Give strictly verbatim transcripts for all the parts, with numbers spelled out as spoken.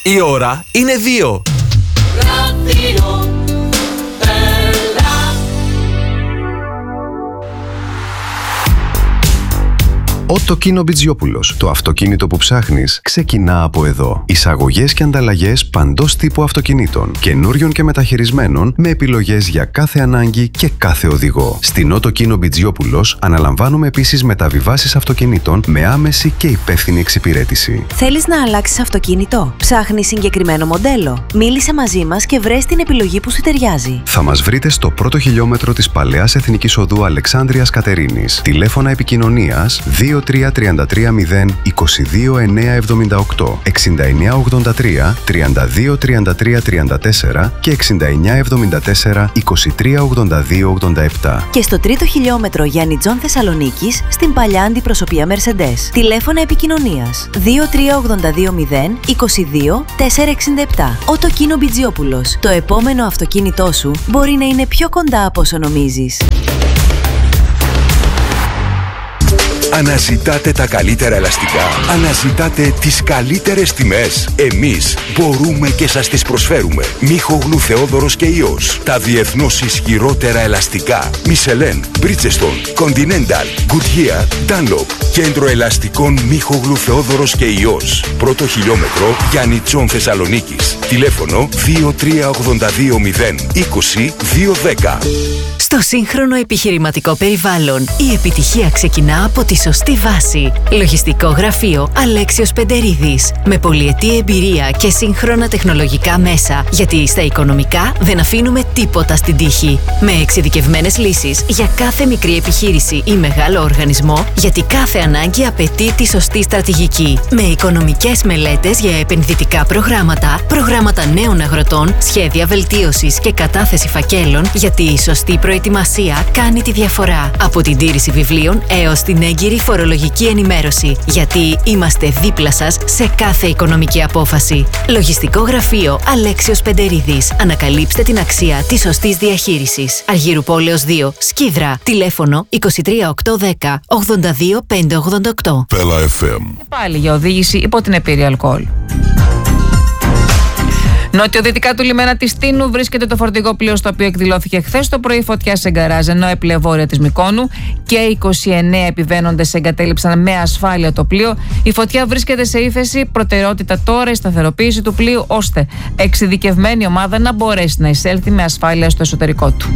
Η ώρα είναι δύο. Ο Τοκίνο Μπιτζιόπουλος. Το αυτοκίνητο που ψάχνεις ξεκινά από εδώ. Εισαγωγές και ανταλλαγές παντός τύπου αυτοκινήτων, καινούριων και μεταχειρισμένων, με επιλογές για κάθε ανάγκη και κάθε οδηγό. Στην Τοκίνο Μπιτζιόπουλος αναλαμβάνουμε επίσης μεταβιβάσεις αυτοκινήτων με άμεση και υπεύθυνη εξυπηρέτηση. Θέλεις να αλλάξεις αυτοκίνητο? Ψάχνεις συγκεκριμένο μοντέλο? Μίλησε μαζί μας και βρες την επιλογή που σου ταιριάζει. Θα μας βρείτε στο πρώτο χιλιόμετρο της Παλαιάς Εθνικής Οδού Αλεξάνδρειας Κατερίνης. Τηλέφωνα επικοινωνίας δύο τρία τρία τρία μηδέν είκοσι δύο εννιακόσια εβδομήντα οκτώ, εξήντα εννέα ογδόντα τρία, τριάντα δύο τριάντα τρία τριάντα τέσσερα και εξήντα εννέα εβδομήντα τέσσερα, είκοσι τρία ογδόντα δύο ογδόντα επτά. Και στο τρίτο χιλιόμετρο Γιάννη Τζον Θεσσαλονίκης, στην παλιά αντιπροσωπεία Mercedes. Τηλέφωνα επικοινωνίας δύο τρία ογδόντα δύο μηδέν είκοσι δύο τετρακόσια εξήντα επτά. Ο Τοκίνο Μπιτζιόπουλος. Το επόμενο αυτοκίνητό σου μπορεί να είναι πιο κοντά από όσο νομίζεις. Αναζητάτε τα καλύτερα ελαστικά. Αναζητάτε τις καλύτερες τιμές. Εμείς μπορούμε και σας τις προσφέρουμε. Μίχογλου Θεόδωρος και Υιός. Τα διεθνώς ισχυρότερα ελαστικά. Μισελέν, Bridgestone, Continental, Goodyear, Dunlop. Κέντρο ελαστικών Μίχογλου Θεόδωρος και Υιός. Πρώτο χιλιόμετρο Γιάννη Τζον Θεσσαλονίκης. Τηλέφωνο δύο τρία ογδόντα δύο μηδέν είκοσι δύο δέκα. Στο σύγχρονο επιχειρηματικό περιβάλλον, η επιτυχία ξεκινά από τη σωστή βάση. Λογιστικό γραφείο Αλέξιος Πεντερίδης. Με πολυετή εμπειρία και σύγχρονα τεχνολογικά μέσα, γιατί στα οικονομικά δεν αφήνουμε τίποτα στην τύχη. Με εξειδικευμένες λύσεις για κάθε μικρή επιχείρηση ή μεγάλο οργανισμό, γιατί κάθε ανάγκη απαιτεί τη σωστή στρατηγική. Με οικονομικές μελέτες για επενδυτικά προγράμματα, προγράμματα νέων αγροτών, σχέδια βελτίωσης και κατάθεση φακέλων, γιατί η σωστή προετοιμασία Προετοιμασία κάνει τη διαφορά. Από την τήρηση βιβλίων έως την έγκυρη φορολογική ενημέρωση. Γιατί είμαστε δίπλα σας σε κάθε οικονομική απόφαση. Λογιστικό γραφείο Αλέξιος Πεντερίδης. Ανακαλύψτε την αξία της σωστής διαχείρισης. Αργύρου Πόλεως δύο, Σκίδρα. Τηλέφωνο είκοσι τρία οκτακόσια δέκα ογδόντα δύο πεντακόσια ογδόντα οκτώ. Πέλα εφ εμ. Και πάλι για οδήγηση υπό την επίρρεια αλκοόλ. Νοτιοδυτικά του λιμένα της Τίνου βρίσκεται το φορτηγό πλοίο στο οποίο εκδηλώθηκε χθες το πρωί φωτιά σε γκαράζ, ενώ επλευόρεια της Μυκόνου και είκοσι εννέα επιβαίνοντες εγκατέλειψαν με ασφάλεια το πλοίο. Η φωτιά βρίσκεται σε ύφεση, προτεραιότητα τώρα η σταθεροποίηση του πλοίου, ώστε εξειδικευμένη ομάδα να μπορέσει να εισέλθει με ασφάλεια στο εσωτερικό του.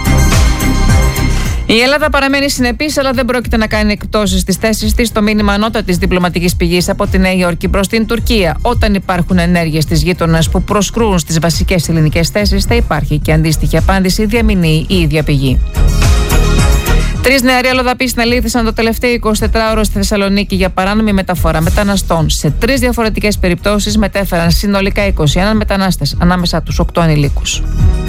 Η Ελλάδα παραμένει συνεπής, αλλά δεν πρόκειται να κάνει εκπτώσεις στις θέσεις της. Το μήνυμα ανώτατης διπλωματικής πηγής από τη Νέα Υόρκη προς την Τουρκία. Όταν υπάρχουν ενέργειες της γείτονας που προσκρούν στις βασικές ελληνικές θέσεις, θα υπάρχει και αντίστοιχη απάντηση, διαμηνύει η ίδια πηγή. Τρεις νεαροί αλλοδαποί συνελήφθησαν το τελευταίο εικοσιτετράωρο στη Θεσσαλονίκη για παράνομη μεταφορά μεταναστών. Σε τρεις διαφορετικές περιπτώσεις μετέφεραν συνολικά είκοσι ένα μετανάστες, ανάμεσα τους οκτώ ανηλίκους.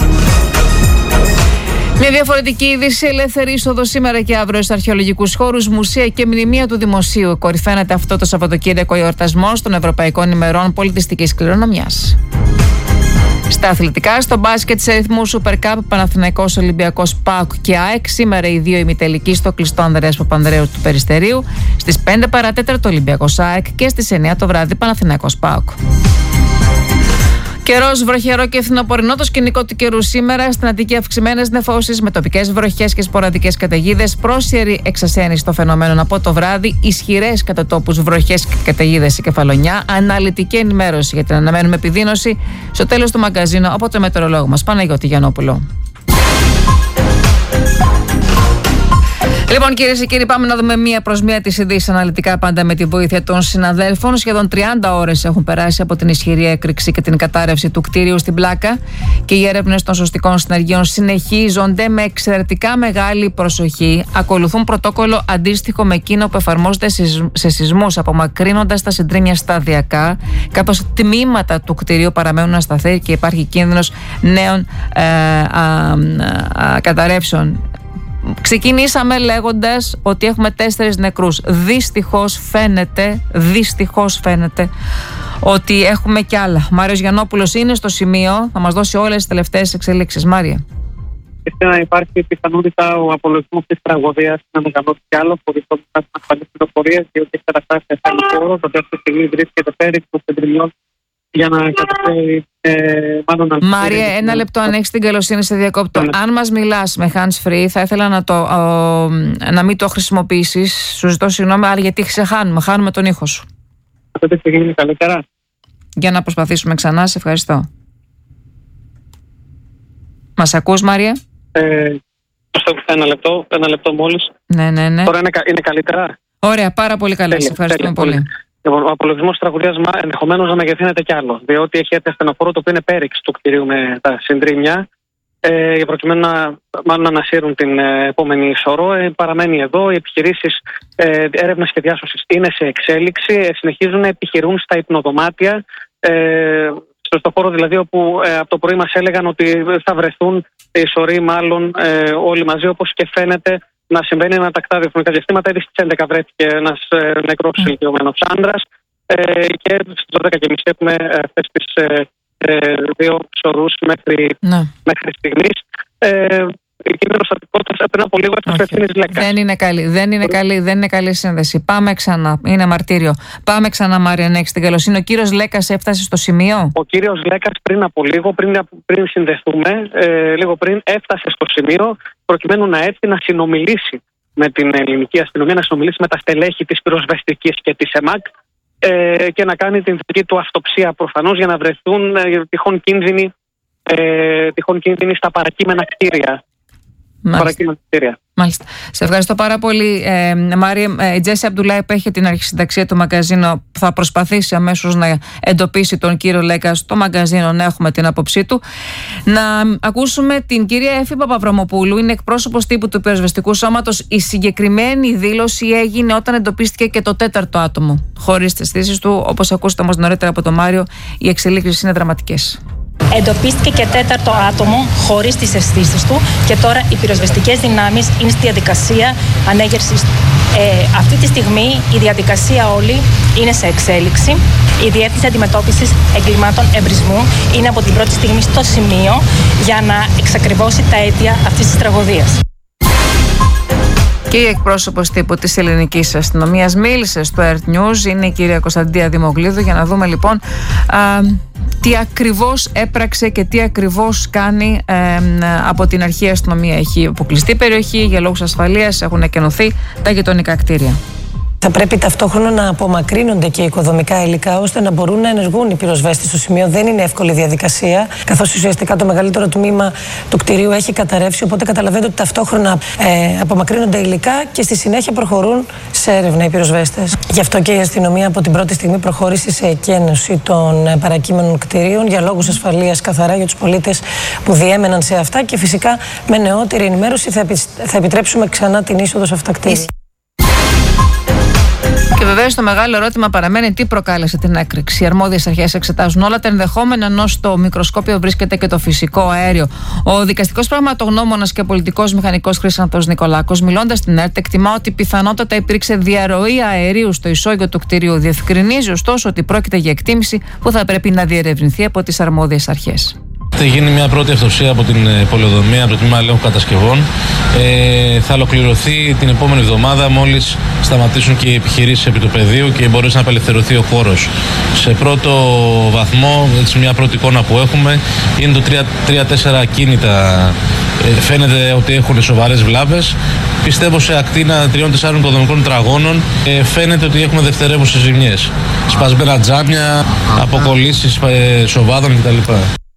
Μια διαφορετική είδηση, ελεύθερη είσοδο σήμερα και αύριο στους αρχαιολογικούς χώρους, μουσεία και μνημεία του δημοσίου. Κορυφαίνεται αυτό το Σαββατοκύριακο εορτασμός των Ευρωπαϊκών ημερών πολιτιστικής κληρονομιάς. Στα αθλητικά, στο μπάσκετ σε ρυθμού Super Cup, Παναθηναϊκός, Ολυμπιακός, ΠΑΟΚ και ΑΕΚ. Σήμερα οι δύο ημιτελικοί στο κλειστό Ανδρέας Παπανδρέου του Περιστερίου. Στις πέντε παρά τέταρτο Ολυμπιακός ΑΕΚ και στις εννιά το βράδυ Παναθηναϊκός ΠΑΟΚ. Καιρός βροχερό και φθινοπορεινό το σκηνικό του καιρού σήμερα. Στην Αττική αυξημένες νεφώσεις με τοπικές βροχές και σποραδικές καταιγίδες. Πρόσιερη εξασθένηση των φαινομένων από το βράδυ. Ισχυρές κατά τόπους βροχές και καταιγίδες σε Κεφαλονιά. Αναλυτική ενημέρωση για την αναμένουμε επιδείνωση στο τέλος του μαγκαζίνου από το μετεωρολόγο μας Παναγιώτη Γιαννόπουλο. Λοιπόν, κυρίες και κύριοι, πάμε να δούμε μία προς μία τις ειδήσεις αναλυτικά, πάντα με τη βοήθεια των συναδέλφων. Σχεδόν τριάντα ώρες έχουν περάσει από την ισχυρή έκρηξη και την κατάρρευση του κτίριου στην Πλάκα και οι έρευνες των σωστικών συνεργείων συνεχίζονται με εξαιρετικά μεγάλη προσοχή. Ακολουθούν πρωτόκολλο αντίστοιχο με εκείνο που εφαρμόζεται σε σεισμούς, απομακρύνοντας τα συντρίμμια σταδιακά, καθώς τμήματα του κτιρίου παραμένουν ασταθή και υπάρχει κίνδυνος νέων ε, α, α, α, καταρρεύσεων. Ξεκινήσαμε λέγοντας ότι έχουμε τέσσερις νεκρούς. Δυστυχώς φαίνεται, δυστυχώς φαίνεται ότι έχουμε κι άλλα. Μάριος Γιαννόπουλος είναι στο σημείο, θα μας δώσει όλες τις τελευταίες εξελίξεις. Μάρια. Να υπάρχει πιθανότητα ο απολογισμός της τραγωδίας να μεγαλώσει κι άλλο, χωρίς όμως να ασφαλείς πληροφορίες, διότι έχει καταστάσει σε άλλο χώρο. Το δεύτερο στιγμή βρίσκεται πέρα των συντριμμιών για να καταφέρει ε, μάλλον να... Μάρια, ένα λεπτό, αν έχεις την καλοσύνη σε διακόπτω. Ναι. Αν μας μιλάς με hands free, θα ήθελα να, το, ο, να μην το χρησιμοποιήσεις. Σου ζητώ συγγνώμη, αλλά γιατί ξεχάνουμε, χάνουμε τον ήχο σου. Αυτό θα γίνει καλύτερα. Για να προσπαθήσουμε ξανά, σε ευχαριστώ. Μας ακούς, Μάρια? Ε, ένα λεπτό, ένα λεπτό μόλις. Ναι, ναι, ναι. Τώρα είναι, είναι καλύτερα. Ωραία, πάρα πολύ καλά. Σε ευχαριστούμε πολύ. πολύ. Λοιπόν, ο απολογισμός της τραγωδίας ενδεχομένως να μεγεθύνεται κι άλλο. Διότι έχει έρθει ασθενοφόρο το οποίο είναι πέριξ του κτηρίου με τα συντρίμμια. Ε, προκειμένου να, μάλλον να ανασύρουν την ε, επόμενη ισορρό. Ε, παραμένει εδώ. Οι επιχειρήσεις ε, έρευνας και διάσωσης είναι σε εξέλιξη. Ε, συνεχίζουν να επιχειρούν στα υπνοδωμάτια. Ε, στο χώρο δηλαδή όπου ε, από το πρωί μας έλεγαν ότι θα βρεθούν οι ισορροί μάλλον ε, όλοι μαζί, όπως και φαίνεται να συμβαίνει ένα τακτά διαφορετικά διαστήματα. Ήδη στις έντεκα βρέθηκε ένας ε, νεκρός ηλικιωμένος άντρας ε, και στις δώδεκα και μισή έχουμε αυτές τις ε, ε, δύο ψωρούς μέχρι, ναι. μέχρι στιγμής. Ε, η κυβερνοστατικότητα πριν από λίγο έφτασε ευθύνης Λέκας. Δεν είναι καλή, δεν είναι καλή, δεν είναι καλή σύνδεση. Πάμε ξανά, είναι μαρτύριο. Πάμε ξανά, Μάρια, να έχεις την καλοσύνη. Ο κύριος Λέκας έφτασε στο σημείο. Ο κύριος Λέκας πριν από λίγο, πριν, πριν συνδεθούμε, ε, λίγο πριν έφτασε στο σημείο προκειμένου να έρθει να συνομιλήσει με την ελληνική αστυνομία, να συνομιλήσει με τα στελέχη της πυροσβεστικής και της ΕΜΑΚ ε, και να κάνει την δική του αυτοψία προφανώς για να βρεθούν ε, τυχόν, κίνδυνοι, ε, τυχόν κίνδυνοι στα παρακείμενα κτίρια. Μάλιστα. Μάλιστα. Σε ευχαριστώ πάρα πολύ, ε, Μάρια. Ε, η Τζέσι Αμπτουλάη έχει την αρχισυνταξία του μαγκαζίνου. Θα προσπαθήσει αμέσως να εντοπίσει τον κύριο Λέκα στο μαγκαζίνο, να έχουμε την άποψή του. Να ακούσουμε την κυρία Εφη Παπαβραμοπούλου, είναι εκπρόσωπος τύπου του πυροσβεστικού σώματος. Η συγκεκριμένη δήλωση έγινε όταν εντοπίστηκε και το τέταρτο άτομο χωρίς τις αισθήσεις του. Όπως ακούσατε όμως νωρίτερα από τον Μάριο, οι εξελίξεις είναι δραματικές. Εντοπίστηκε και τέταρτο άτομο χωρίς τις αισθήσεις του και τώρα οι πυροσβεστικές δυνάμεις είναι στη διαδικασία ανέγερσης. Ε, αυτή τη στιγμή η διαδικασία όλη είναι σε εξέλιξη. Η Διεύθυνση Αντιμετώπισης Εγκλημάτων Εμπρισμού είναι από την πρώτη στιγμή στο σημείο για να εξακριβώσει τα αίτια αυτής της τραγωδίας. Και η εκπρόσωπος τύπου της ελληνικής αστυνομίας μίλησε στο Earth News, είναι η κυρία Κωνσταντία Δημογλίδου, για να δούμε λοιπόν α, τι ακριβώς έπραξε και τι ακριβώς κάνει ε, από την αρχή η αστυνομία. Έχει αποκλειστεί περιοχή για λόγους ασφαλείας, έχουν εκενωθεί τα γειτονικά κτίρια. Θα πρέπει ταυτόχρονα να απομακρύνονται και οικοδομικά υλικά ώστε να μπορούν να ενεργούν οι πυροσβέστες στο σημείο. Δεν είναι εύκολη διαδικασία, καθώς ουσιαστικά το μεγαλύτερο τμήμα του κτηρίου έχει καταρρεύσει. Οπότε καταλαβαίνετε ότι ταυτόχρονα ε, απομακρύνονται υλικά και στη συνέχεια προχωρούν σε έρευνα οι πυροσβέστες. Γι' αυτό και η αστυνομία από την πρώτη στιγμή προχώρησε σε εκένωση των παρακείμενων κτηρίων για λόγους ασφαλείας, καθαρά για τους πολίτες που διέμεναν σε αυτά. Και φυσικά με νεότερη ενημέρωση θα, επι, θα επιτρέψουμε ξανά την είσοδο σε αυτά τα κτίρια. Και βεβαίως το μεγάλο ερώτημα παραμένει τι προκάλεσε την έκρηξη. Οι αρμόδιες αρχές εξετάζουν όλα τα ενδεχόμενα, ενώ στο μικροσκόπιο βρίσκεται και το φυσικό αέριο. Ο δικαστικός πραγματογνώμονας και πολιτικός μηχανικός Χρυσάνθος Νικολάκος, μιλώντας στην ΕΡΤ, εκτιμά ότι πιθανότατα υπήρξε διαρροή αερίου στο ισόγειο του κτηρίου. Διευκρινίζει ωστόσο ότι πρόκειται για εκτίμηση που θα πρέπει να διερευνηθεί από τις αρμόδιες αρχές. Θα γίνει μια πρώτη αυτοψία από την πολεοδομία, από το τμήμα ελέγχου κατασκευών. Ε, θα ολοκληρωθεί την επόμενη εβδομάδα, μόλις σταματήσουν και οι επιχειρήσεις επί του πεδίου και μπορέσει να απελευθερωθεί ο χώρος. Σε πρώτο βαθμό, έτσι μια πρώτη εικόνα που έχουμε, είναι το τρία τέσσερα ακίνητα. Ε, φαίνεται ότι έχουν σοβαρές βλάβες. Πιστεύω σε ακτίνα τριών τεσσάρων οικοδομικών τετραγώνων ε, φαίνεται ότι έχουμε δευτερεύουσες ζημιές. Σπασμένα τζάμια, αποκολλήσεις ε, σοβάδων κτλ.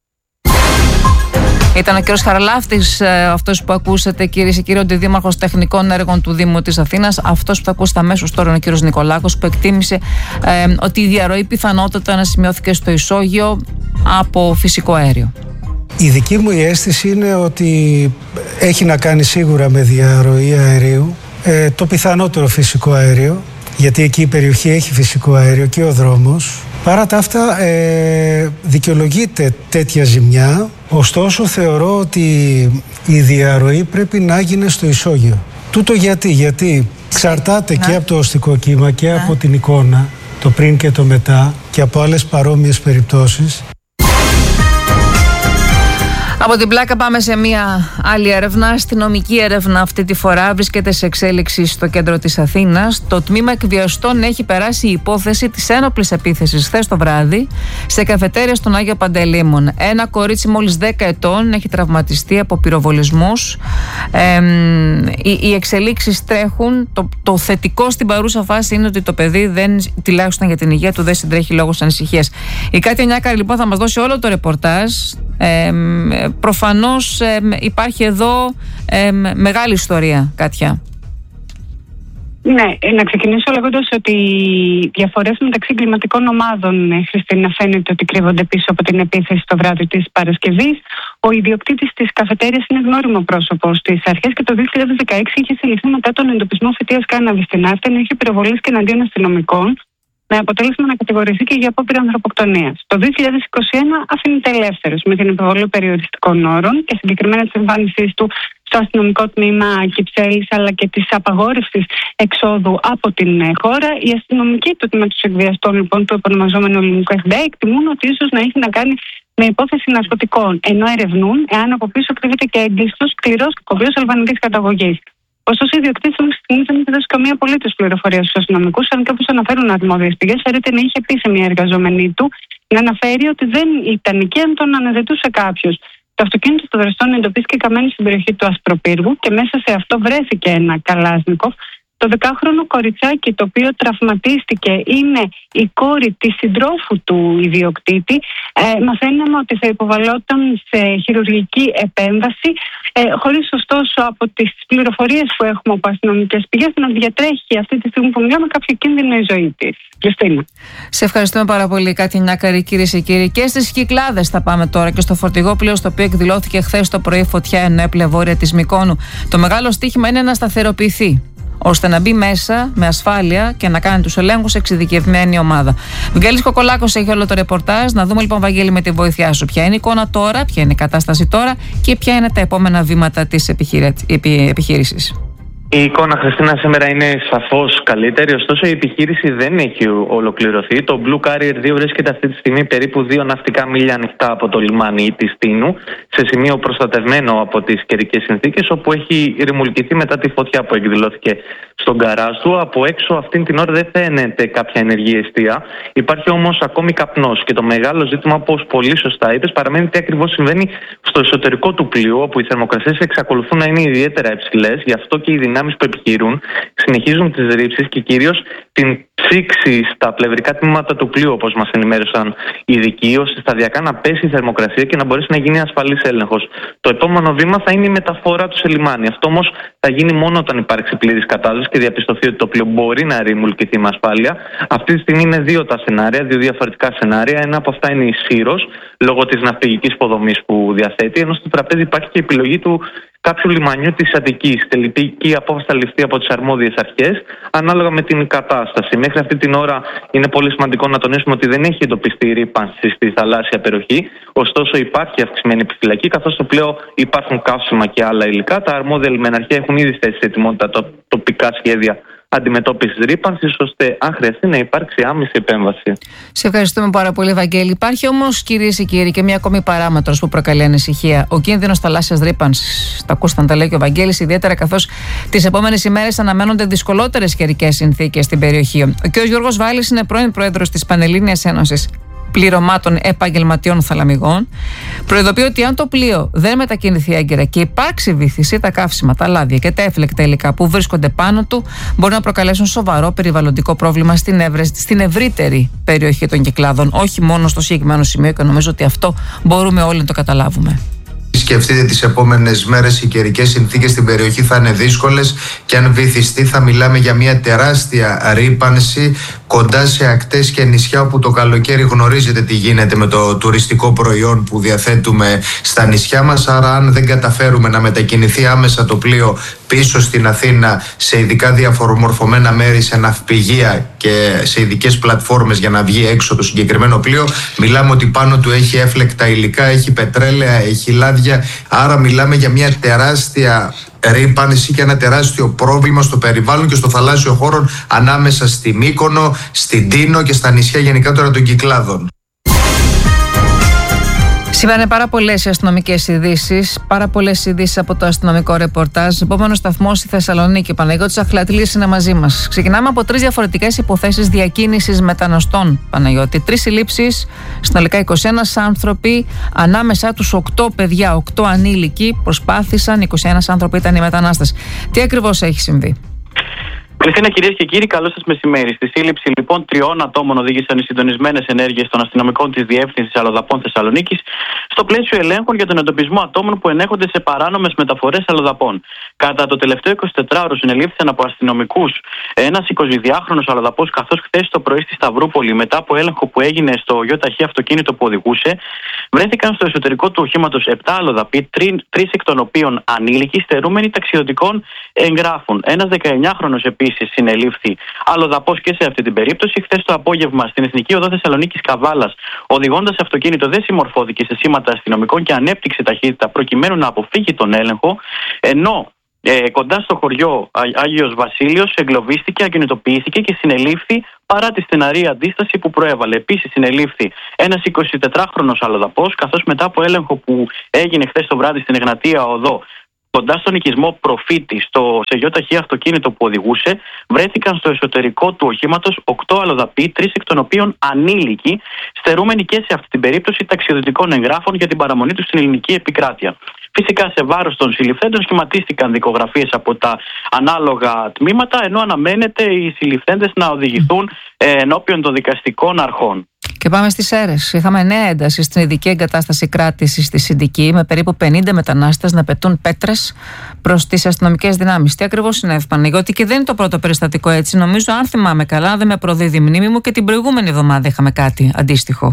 Ήταν ο κύριος Χαραλάφτης, αυτός που ακούσατε, κυρίες και κύριοι, ο Δήμαρχος Τεχνικών Έργων του Δήμου της Αθήνας. Αυτός που θα ακούσετε αμέσως τώρα είναι ο κύριος Νικολάκος, που εκτίμησε ε, ότι η διαρροή πιθανότατα να σημειώθηκε στο ισόγειο από φυσικό αέριο. Η δική μου η αίσθηση είναι ότι έχει να κάνει σίγουρα με διαρροή αερίου, ε, το πιθανότερο φυσικό αέριο, γιατί εκεί η περιοχή έχει φυσικό αέριο και ο δρόμος. Παρά τα αυτά ε, δικαιολογείται τέτοια ζημιά, ωστόσο θεωρώ ότι η διαρροή πρέπει να γίνει στο ισόγειο. Τούτο γιατί, γιατί εξαρτάται και από το οστικό κύμα και από την εικόνα, το πριν και το μετά, και από άλλες παρόμοιες περιπτώσεις. Από την Πλάκα πάμε σε μια άλλη έρευνα. Αστυνομική έρευνα αυτή τη φορά βρίσκεται σε εξέλιξη στο κέντρο της Αθήνας. Το τμήμα εκβιαστών έχει περάσει η υπόθεση της ένοπλης επίθεσης χθες το βράδυ σε καφετέρια στον Άγιο Παντελεήμων. Ένα κορίτσι μόλις δέκα ετών έχει τραυματιστεί από πυροβολισμούς. Ε, οι, οι εξελίξεις τρέχουν. Το, το θετικό στην παρούσα φάση είναι ότι το παιδί, δεν, τουλάχιστον για την υγεία του, δεν συντρέχει λόγος ανησυχίας. Η Κάτια Νιάκαρη λοιπόν θα μας δώσει όλο το ρεπορτάζ. Ε, προφανώς ε, υπάρχει εδώ ε, μεγάλη ιστορία, Κάτια. Ναι, να ξεκινήσω λέγοντας ότι οι διαφορές μεταξύ εγκληματικών ομάδων, Χριστίνα, φαίνεται ότι κρύβονται πίσω από την επίθεση το βράδυ της Παρασκευής. Ο ιδιοκτήτης της καφετέριας είναι γνώριμο πρόσωπο στις αρχές και το δύο χιλιάδες δεκαέξι είχε συλληφθεί μετά τον εντοπισμό φυτείας κάναβης στην Άρτεν, είχε πυροβολήσει και εναντίον αστυνομικών, με αποτέλεσμα να κατηγορηθεί και για απόπειρα ανθρωποκτονίας. Το δύο χιλιάδες είκοσι ένα αφήνεται ελεύθερος με την επιβολή περιοριστικών όρων και συγκεκριμένα της εμφάνισής του στο αστυνομικό τμήμα Κυψέλης, αλλά και της απαγόρευσης εξόδου από την χώρα. Οι αστυνομικοί του τμήματος εκβιαστών, λοιπόν, του επωνομαζόμενου ελληνικού εφ μπι άι, εκτιμούν ότι ίσως να έχει να κάνει με υπόθεση ναρκωτικών, ενώ ερευνούν εάν από πίσω κρύβεται και έγκλειστος σκληρός κακοποιός αλβανικής καταγωγής. Ωστόσο, οι ιδιοκτήτες μέχρι στιγμής δεν έχει δώσει καμία απολύτως πληροφορία στους αστυνομικούς, αν και όπως αναφέρουν αρμόδιες πηγές, φέρεται να είχε πει σε μια εργαζόμενη του να αναφέρει ότι δεν ήταν εκεί αν τον αναζητούσε κάποιος. Το αυτοκίνητο των δραστών εντοπίστηκε καμένο στην περιοχή του Ασπροπύργου και μέσα σε αυτό βρέθηκε ένα Καλάσνικοφ. Το δεκάχρονο κοριτσάκι, το οποίο τραυματίστηκε, είναι η κόρη της συντρόφου του ιδιοκτήτη. Ε, μαθαίναμε ότι θα υποβαλλόταν σε χειρουργική επέμβαση, ε, χωρίς ωστόσο από τις πληροφορίες που έχουμε από αστυνομικές πηγές να διατρέχει αυτή τη στιγμή που μιλάμε κάποιο κίνδυνο η ζωή της. Χριστίνα. Σε ευχαριστούμε πάρα πολύ, Κάτια Νιάκαρη, κυρίες και κύριοι. Και στις Κυκλάδες θα πάμε τώρα και στο φορτηγό πλοίο, στο οποίο εκδηλώθηκε χθες το πρωί φωτιά ενώ έπλε βόρεια της Μυκόνου. Το μεγάλο στοίχημα είναι να σταθεροποιηθεί, ώστε να μπει μέσα με ασφάλεια και να κάνει τους ελέγχους εξειδικευμένη ομάδα. Βαγγέλης Κοκολάκος έχει όλο το ρεπορτάζ. Να δούμε λοιπόν, Βαγγέλη, με τη βοήθειά σου, ποια είναι η εικόνα τώρα, ποια είναι η κατάσταση τώρα και ποια είναι τα επόμενα βήματα της επιχείρησης. Η εικόνα, Χριστίνα, σήμερα είναι σαφώς καλύτερη, ωστόσο η επιχείρηση δεν έχει ολοκληρωθεί. Το Blue Carrier δύο βρίσκεται αυτή τη στιγμή περίπου δύο ναυτικά μίλια ανοιχτά από το λιμάνι της Τίνου, σε σημείο προστατευμένο από τις καιρικές συνθήκες, όπου έχει ρημουλκηθεί μετά τη φωτιά που εκδηλώθηκε στον γκαράζ του. Από έξω αυτήν την ώρα δεν φαίνεται κάποια ενεργή εστία. Υπάρχει όμως ακόμη καπνός και το μεγάλο ζήτημα, όπως πολύ σωστά είπες, παραμένει τι ακριβώς συμβαίνει στο εσωτερικό του πλοίου, όπου οι θερμοκρασίες εξακολουθούν να είναι ιδιαίτερα υψηλές. Γι' αυτό και οι δυνάμεις που επιχειρούν συνεχίζουν τις ρήψεις και κυρίως την ψήξη στα πλευρικά τμήματα του πλοίου, όπως μας ενημέρωσαν οι ειδικοί, ώστε σταδιακά να πέσει η θερμοκρασία και να μπορέσει να γίνει ασφαλής έλεγχος. Το επόμενο βήμα θα είναι η μεταφορά του σε λιμάνι. Αυτό όμως θα γίνει μόνο όταν υπάρξει πλήρης κατάδοση και διαπιστωθεί ότι το πλοίο μπορεί να ρημουλκηθεί με ασφάλεια. Αυτή τη στιγμή είναι δύο τα σενάρια, δύο διαφορετικά σενάρια. Ένα από αυτά είναι η Σύρος, λόγω της ναυπηγικής υποδομής που διαθέτει, ενώ στο τραπέζι υπάρχει και η επιλογή του κάποιου λιμανιού της Αττικής. Τελική απόφαση θα ληφθεί από τις αρμόδιες αρχές ανάλογα με την κατάσταση. Μέχρι αυτή την ώρα είναι πολύ σημαντικό να τονίσουμε ότι δεν έχει εντοπιστεί ρύπανση στη θαλάσσια περιοχή. Ωστόσο, υπάρχει αυξημένη επιφυλακή, καθώς στο πλοίο υπάρχουν καύσιμα και άλλα υλικά. Τα αρμόδια λιμεναρχεία έχουν ήδη θέσει σε ετοιμότητα το, τοπικά σχέδια αντιμετώπισης ρύπανσης, ώστε αν χρειαστεί να υπάρξει άμεση επέμβαση. Σε ευχαριστούμε πάρα πολύ, Βαγγέλη. Υπάρχει όμως, κυρίες και κύριοι, και μια ακόμη παράμετρος που προκαλεί ανησυχία. Ο κίνδυνος θαλάσσιας ρύπανσης. Τα ακούσατε να τα λέει και ο Βαγγέλης, ιδιαίτερα καθώς τις επόμενες ημέρες αναμένονται δυσκολότερες καιρικές συνθήκες στην περιοχή. Ο κ. Γιώργος Βάλης είναι πρώην πρόεδρος της Πανελλήνιας Ένωσης Πληρωμάτων Επαγγελματιών Θαλαμιγών. Προειδοποιεί ότι αν το πλοίο δεν μετακινηθεί έγκαιρα και υπάρξει βυθισή, τα καύσιμα, τα λάδια και τα έφλεκτα υλικά που βρίσκονται πάνω του μπορεί να προκαλέσουν σοβαρό περιβαλλοντικό πρόβλημα στην, εύρε... στην ευρύτερη περιοχή των Κυκλάδων, όχι μόνο στο συγκεκριμένο σημείο, και νομίζω ότι αυτό μπορούμε όλοι να το καταλάβουμε. Σκεφτείτε τις επόμενες μέρες, οι καιρικές συνθήκες στην περιοχή θα είναι δύσκολες και αν βυθιστεί θα μιλάμε για μια τεράστια ρύπανση κοντά σε ακτές και νησιά, όπου το καλοκαίρι γνωρίζετε τι γίνεται με το τουριστικό προϊόν που διαθέτουμε στα νησιά μας. Άρα αν δεν καταφέρουμε να μετακινηθεί άμεσα το πλοίο πίσω στην Αθήνα σε ειδικά διαφορομορφωμένα μέρη, σε ναυπηγεία και σε ειδικές πλατφόρμες για να βγει έξω το συγκεκριμένο πλοίο, μιλάμε ότι πάνω του έχει έφλεκτα υλικά, έχει πετρέλαια, έχει λάδια. Άρα μιλάμε για μια τεράστια ρύπανση και ένα τεράστιο πρόβλημα στο περιβάλλον και στο θαλάσσιο χώρο ανάμεσα στη Μύκονο, στην Τίνο και στα νησιά γενικά τώρα των Κυκλάδων. Σήμερα είναι πάρα πολλές οι αστυνομικές ειδήσεις, πάρα πολλές ειδήσεις από το αστυνομικό ρεπορτάζ. Επόμενο σταθμό στη Θεσσαλονίκη. Παναγιώτης Αχλατλής είναι μαζί μας. Ξεκινάμε από τρεις διαφορετικές υποθέσεις διακίνησης μεταναστών. Παναγιώτη, τρεις συλλήψεις, συνολικά είκοσι ένας άνθρωποι, ανάμεσά τους οκτώ παιδιά, οκτώ ανήλικοι προσπάθησαν, είκοσι ένας άνθρωποι ήταν οι μετανάστες. Τι ακριβώς έχει συμβεί? Χριστίνα, κυρίες και κύριοι, καλό σας μεσημέρι. Στη σύλληψη λοιπόν τριών ατόμων οδήγησαν οι συντονισμένες ενέργειες των αστυνομικών της Διεύθυνσης Αλλοδαπών Θεσσαλονίκης στο πλαίσιο ελέγχων για τον εντοπισμό ατόμων που ενέχονται σε παράνομες μεταφορές αλλοδαπών. Κατά το τελευταίο εικοσιτετράωρο συνελήφθησαν από αστυνομικούς ένας εικοσιδυάχρονος αλλοδαπός, καθώς χθες το πρωί στη Σταυρούπολη, μετά από έλεγχο που έγινε στο ΙΟΤΑΧΗ αυτοκίνητο που οδηγούσε, βρέθηκαν στο εσωτερικό του οχήματος επτά αλλοδαποί, τρεις εκ των οποίων ανήλικοι, στερούμενοι ταξιδιωτικών εγγράφων. Ένας δεκαεννιάχρονος επίσης συνελήφθη αλλοδαπός και σε αυτή την περίπτωση. Χθες το απόγευμα στην Εθνική Οδό Θεσσαλονίκης Καβάλας, οδηγώντας αυτοκίνητο, δεν συμμορφώθηκε σε σήματα αστυνομικών και ανέπτυξε ταχύτητα προκειμένου να αποφύγει τον έλεγχο, ενώ ε, κοντά στο χωριό Α, Άγιος Βασίλειος εγκλωβίστηκε, ακινητοποιήθηκε και συνελήφθη παρά τη στεναρή αντίσταση που προέβαλε. Επίσης συνελήφθη ένας εικοσιτετράχρονος αλλοδαπός, καθώς μετά από έλεγχο που έγινε χθες το βράδυ στην Εγνατία Οδό, κοντά στον οικισμό Προφήτη, στο σε ΙΟΤΑΧΗ αυτοκίνητο που οδηγούσε, βρέθηκαν στο εσωτερικό του οχήματος οκτώ αλλοδαποί, τρεις εκ των οποίων ανήλικοι, στερούμενοι και σε αυτή την περίπτωση ταξιδιωτικών εγγράφων για την παραμονή του στην ελληνική επικράτεια. Φυσικά σε βάρος των συλληφθέντων σχηματίστηκαν δικογραφίες από τα ανάλογα τμήματα, ενώ αναμένεται οι συλληφθέντες να οδηγηθούν ενώπιον των δικαστικών αρχών. Και πάμε στις Σέρρες. Είχαμε νέα ένταση στην ειδική εγκατάσταση κράτησης στη Συντική, με περίπου πενήντα μετανάστες να πετούν πέτρες προς τις αστυνομικές δυνάμεις. Τι ακριβώς συνέβη, Παναγιώτη? Και δεν είναι το πρώτο περιστατικό έτσι. Νομίζω, αν θυμάμαι καλά, δεν με προδίδει η μνήμη μου, και την προηγούμενη εβδομάδα είχαμε κάτι αντίστοιχο.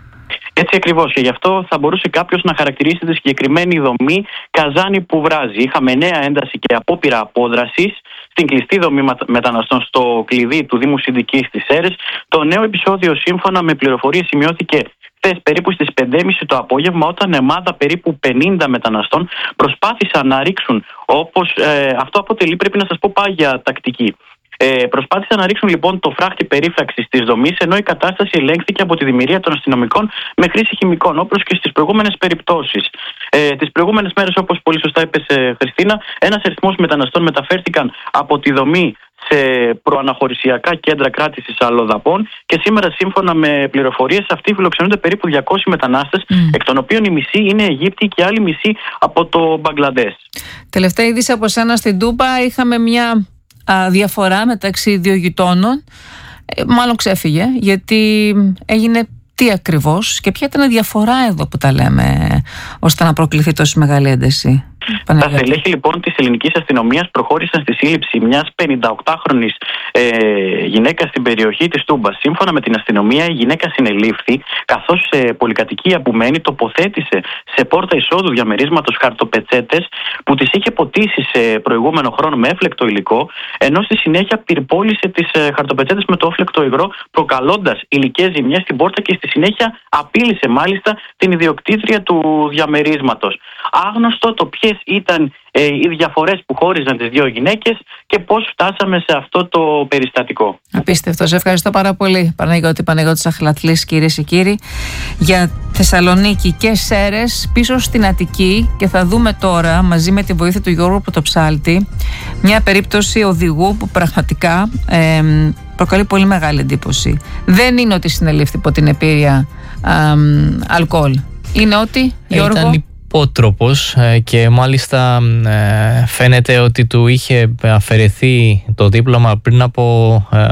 Έτσι ακριβώς, και γι' αυτό θα μπορούσε κάποιος να χαρακτηρίσει τη συγκεκριμένη δομή καζάνι που βράζει. Είχαμε νέα ένταση και απόπειρα απόδρασης στην κλειστή δομή μεταναστών στο κλειδί του Δήμου Συντικής στις Σέρρες. Το νέο επεισόδιο, σύμφωνα με πληροφορίες, σημειώθηκε χθες περίπου στις πέντε και μισή το απόγευμα, όταν ομάδα περίπου πενήντα μεταναστών προσπάθησαν να ρίξουν, όπως ε, αυτό αποτελεί, πρέπει να σας πω, πάγια τακτική. Ε, προσπάθησαν να ρίξουν λοιπόν το φράχτη περίφραξης της δομής, ενώ η κατάσταση ελέγχθηκε από τη δημιουργία των αστυνομικών με χρήση χημικών, όπως και στις προηγούμενες περιπτώσεις. Ε, τις προηγούμενες μέρες, όπως πολύ σωστά είπες, ε, Χριστίνα, ένας αριθμός μεταναστών μεταφέρθηκαν από τη δομή σε προαναχωρησιακά κέντρα κράτησης αλλοδαπών, και σήμερα, σύμφωνα με πληροφορίες, αυτοί φιλοξενούνται περίπου διακόσιοι μετανάστες, mm. εκ των οποίων η μισή είναι Αιγύπτιοι και άλλοι μισή από το Μπαγκλαντές. Τελευταία είδηση από σένα. Στην Τούμπα είχαμε μια διαφορά μεταξύ δύο γειτόνων, ε, μάλλον ξέφυγε, γιατί έγινε τι ακριβώς και ποια ήταν η διαφορά εδώ που τα λέμε, ώστε να προκληθεί τόσο μεγάλη ένταση? Τα στελέχη λοιπόν της ελληνικής αστυνομίας προχώρησαν στη σύλληψη μιας πενηνταοκτάχρονης ε, γυναίκας στην περιοχή της Τούμπας. Σύμφωνα με την αστυνομία, η γυναίκα συνελήφθη καθώς σε πολυκατοικία που μένει τοποθέτησε σε πόρτα εισόδου διαμερίσματος χαρτοπετσέτες που τις είχε ποτίσει σε προηγούμενο χρόνο με έφλεκτο υλικό, ενώ στη συνέχεια πυρπόλησε τις ε, χαρτοπετσέτες με το όφλεκτο υγρό, προκαλώντας υλικές ζημιές στην πόρτα, και στη συνέχεια απείλησε μάλιστα την ιδιοκτήτρια του διαμερίσματος. Άγνωστο το ποιες ήταν ε, οι διαφορές που χώριζαν τις δύο γυναίκες και πώς φτάσαμε σε αυτό το περιστατικό. Απίστευτο. Σε ευχαριστώ πάρα πολύ, Παναγιώτη. Παναγιώτης Αχλατλής, κυρίες και κύριοι, για Θεσσαλονίκη και Σέρρες, πίσω στην Αττική. Και θα δούμε τώρα, μαζί με τη βοήθεια του Γιώργου Πρωτοψάλτη, μια περίπτωση οδηγού που πραγματικά ε, προκαλεί πολύ μεγάλη εντύπωση. Δεν είναι ότι συνελήφθη από την επίρρεια ε, αλκοόλ. Είναι ότι, Γιώργο... Ήταν υπότροπος και μάλιστα ε, φαίνεται ότι του είχε αφαιρεθεί το δίπλωμα πριν από ε,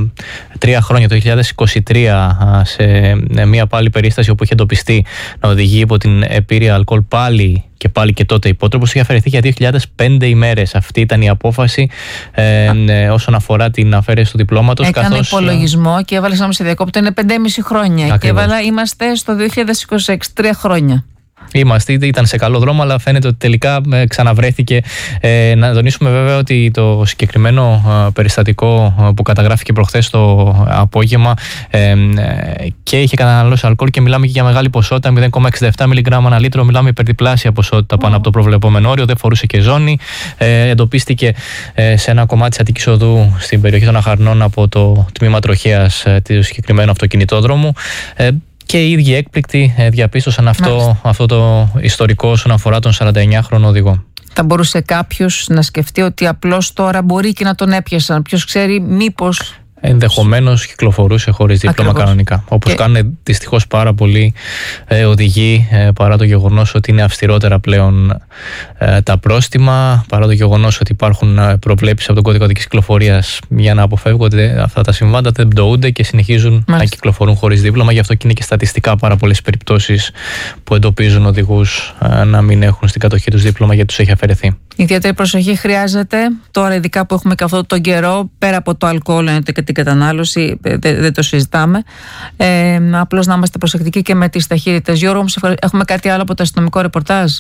τρία χρόνια, το δύο χιλιάδες είκοσι τρία, σε μια πάλι περίσταση όπου είχε εντοπιστεί να οδηγεί υπό την επίρρεια αλκοόλ, πάλι και πάλι και τότε υπότροπος. Είχε αφαιρεθεί για δύο χιλιάδες πέντε ημέρες. Αυτή ήταν η απόφαση ε, ε, όσον αφορά την αφαίρεση του διπλώματος. Έκανε καθώς, υπολογισμό και έβαλε να σε διακόπτω, είναι πέντε και μισή χρόνια. Ακριβώς. Και έβαλα, είμαστε στο δύο χιλιάδες είκοσι έξι, τρία χρόνια. Είμαστε, ήταν σε καλό δρόμο, αλλά φαίνεται ότι τελικά ε, ξαναβρέθηκε. Ε, να τονίσουμε βέβαια ότι το συγκεκριμένο ε, περιστατικό ε, που καταγράφηκε προχθές το απόγευμα ε, ε, και είχε καταναλώσει αλκοόλ, και μιλάμε και για μεγάλη ποσότητα, μηδέν κόμμα εξήντα επτά μιλιγκράμμα ανά λίτρο, μιλάμε υπερδιπλάσια ποσότητα πάνω mm. από το προβλεπόμενο όριο, δεν φορούσε και ζώνη. Ε, εντοπίστηκε ε, σε ένα κομμάτι της Αττικής Οδού στην περιοχή των Αχαρνών από το τμήμα τροχέας ε, του συγκεκριμένου αυτοκινητόδρομου. Ε, και οι ίδιοι έκπληκτοι διαπίστωσαν αυτό, αυτό το ιστορικό όσον αφορά τον σαρανταεννιάχρονο οδηγό. Θα μπορούσε κάποιος να σκεφτεί ότι απλώς τώρα μπορεί και να τον έπιασαν. Ποιος ξέρει, μήπως. Ενδεχομένως κυκλοφορούσε χωρίς δίπλωμα. Ακριβώς. Κανονικά. Όπως και... κάνουν δυστυχώς πάρα πολλοί ε, οδηγοί, ε, παρά το γεγονός ότι είναι αυστηρότερα πλέον ε, τα πρόστιμα, παρά το γεγονός ότι υπάρχουν ε, προβλέψεις από τον κώδικα οδικής κυκλοφορίας για να αποφεύγονται αυτά τα συμβάντα, δεν πτωούνται και συνεχίζουν Μάλιστα. να κυκλοφορούν χωρίς δίπλωμα. Γι' αυτό και είναι και στατιστικά πάρα πολλές περιπτώσεις που εντοπίζουν οδηγούς ε, να μην έχουν στην κατοχή τους δίπλωμα γιατί τους έχει αφαιρεθεί. Ιδιαίτερη προσοχή χρειάζεται τώρα, ειδικά που έχουμε και αυτόν τον καιρό, πέρα από το αλκοόλ και την κατανάλωση, δεν, δεν το συζητάμε. Ε, απλώς να είμαστε προσεκτικοί και με τις ταχύτητες. Γιώργο, έχουμε κάτι άλλο από το αστυνομικό ρεπορτάζ?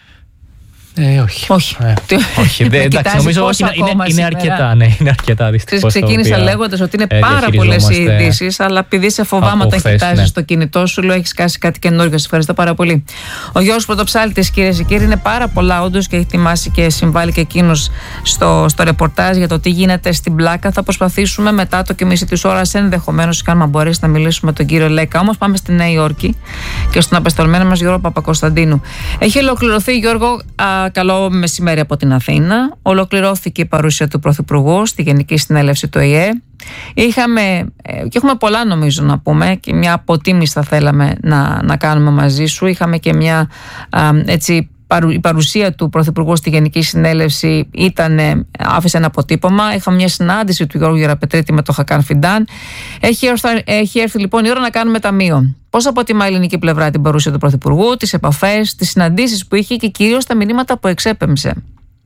Ε, όχι. Όχι. Ε, όχι. Δε, εντάξει, νομίζω ότι είναι, είναι, είναι αρκετά. Ναι, είναι αρκετά δυστυχώς. Ξεκίνησα λέγοντας ότι είναι πάρα πολλές οι ειδήσεις, αλλά επειδή σε φοβάμαι όταν κοιτάζεις ναι. το κινητό σου, λέω έχεις κάσει κάτι καινούργιο. Σε ευχαριστώ πάρα πολύ. Ο Γιώργος Πρωτοψάλτης, κυρίες και κύριοι, είναι πάρα πολλά όντως και έχει ετοιμάσει και συμβάλει και εκείνος στο, στο ρεπορτάζ για το τι γίνεται στην Πλάκα. Θα προσπαθήσουμε μετά το και μισή της ώρας, ενδεχομένως, αν μπορέσει να μιλήσουμε με τον κύριο Λέκα. Όμως πάμε στη Νέα Υόρκη και στον απεσταλμένο μας Γιώργο Παπακοσταντίνου. Έχει ολοκληρωθεί, Γιώργο. Α, Καλό μεσημέρι από την Αθήνα. Ολοκληρώθηκε η παρουσία του Πρωθυπουργού στη Γενική Συνέλευση του Ο Η Ε. Είχαμε, και έχουμε πολλά νομίζω να πούμε, και μια αποτίμηση θα θέλαμε να, να κάνουμε μαζί σου. Είχαμε και μια α, έτσι, η παρουσία του Πρωθυπουργού στη Γενική Συνέλευση ήταν, άφησε ένα αποτύπωμα. Είχαμε μια συνάντηση του Γιώργου Γεραπετρίτη με τον Χακάν Φιντάν. Έχει έρθει, έχει έρθει λοιπόν η ώρα να κάνουμε ταμείο. Πώς αποτιμά η ελληνική πλευρά την παρουσία του Πρωθυπουργού, τις επαφές, τις συναντήσεις που είχε και κυρίως τα μηνύματα που εξέπεμψε?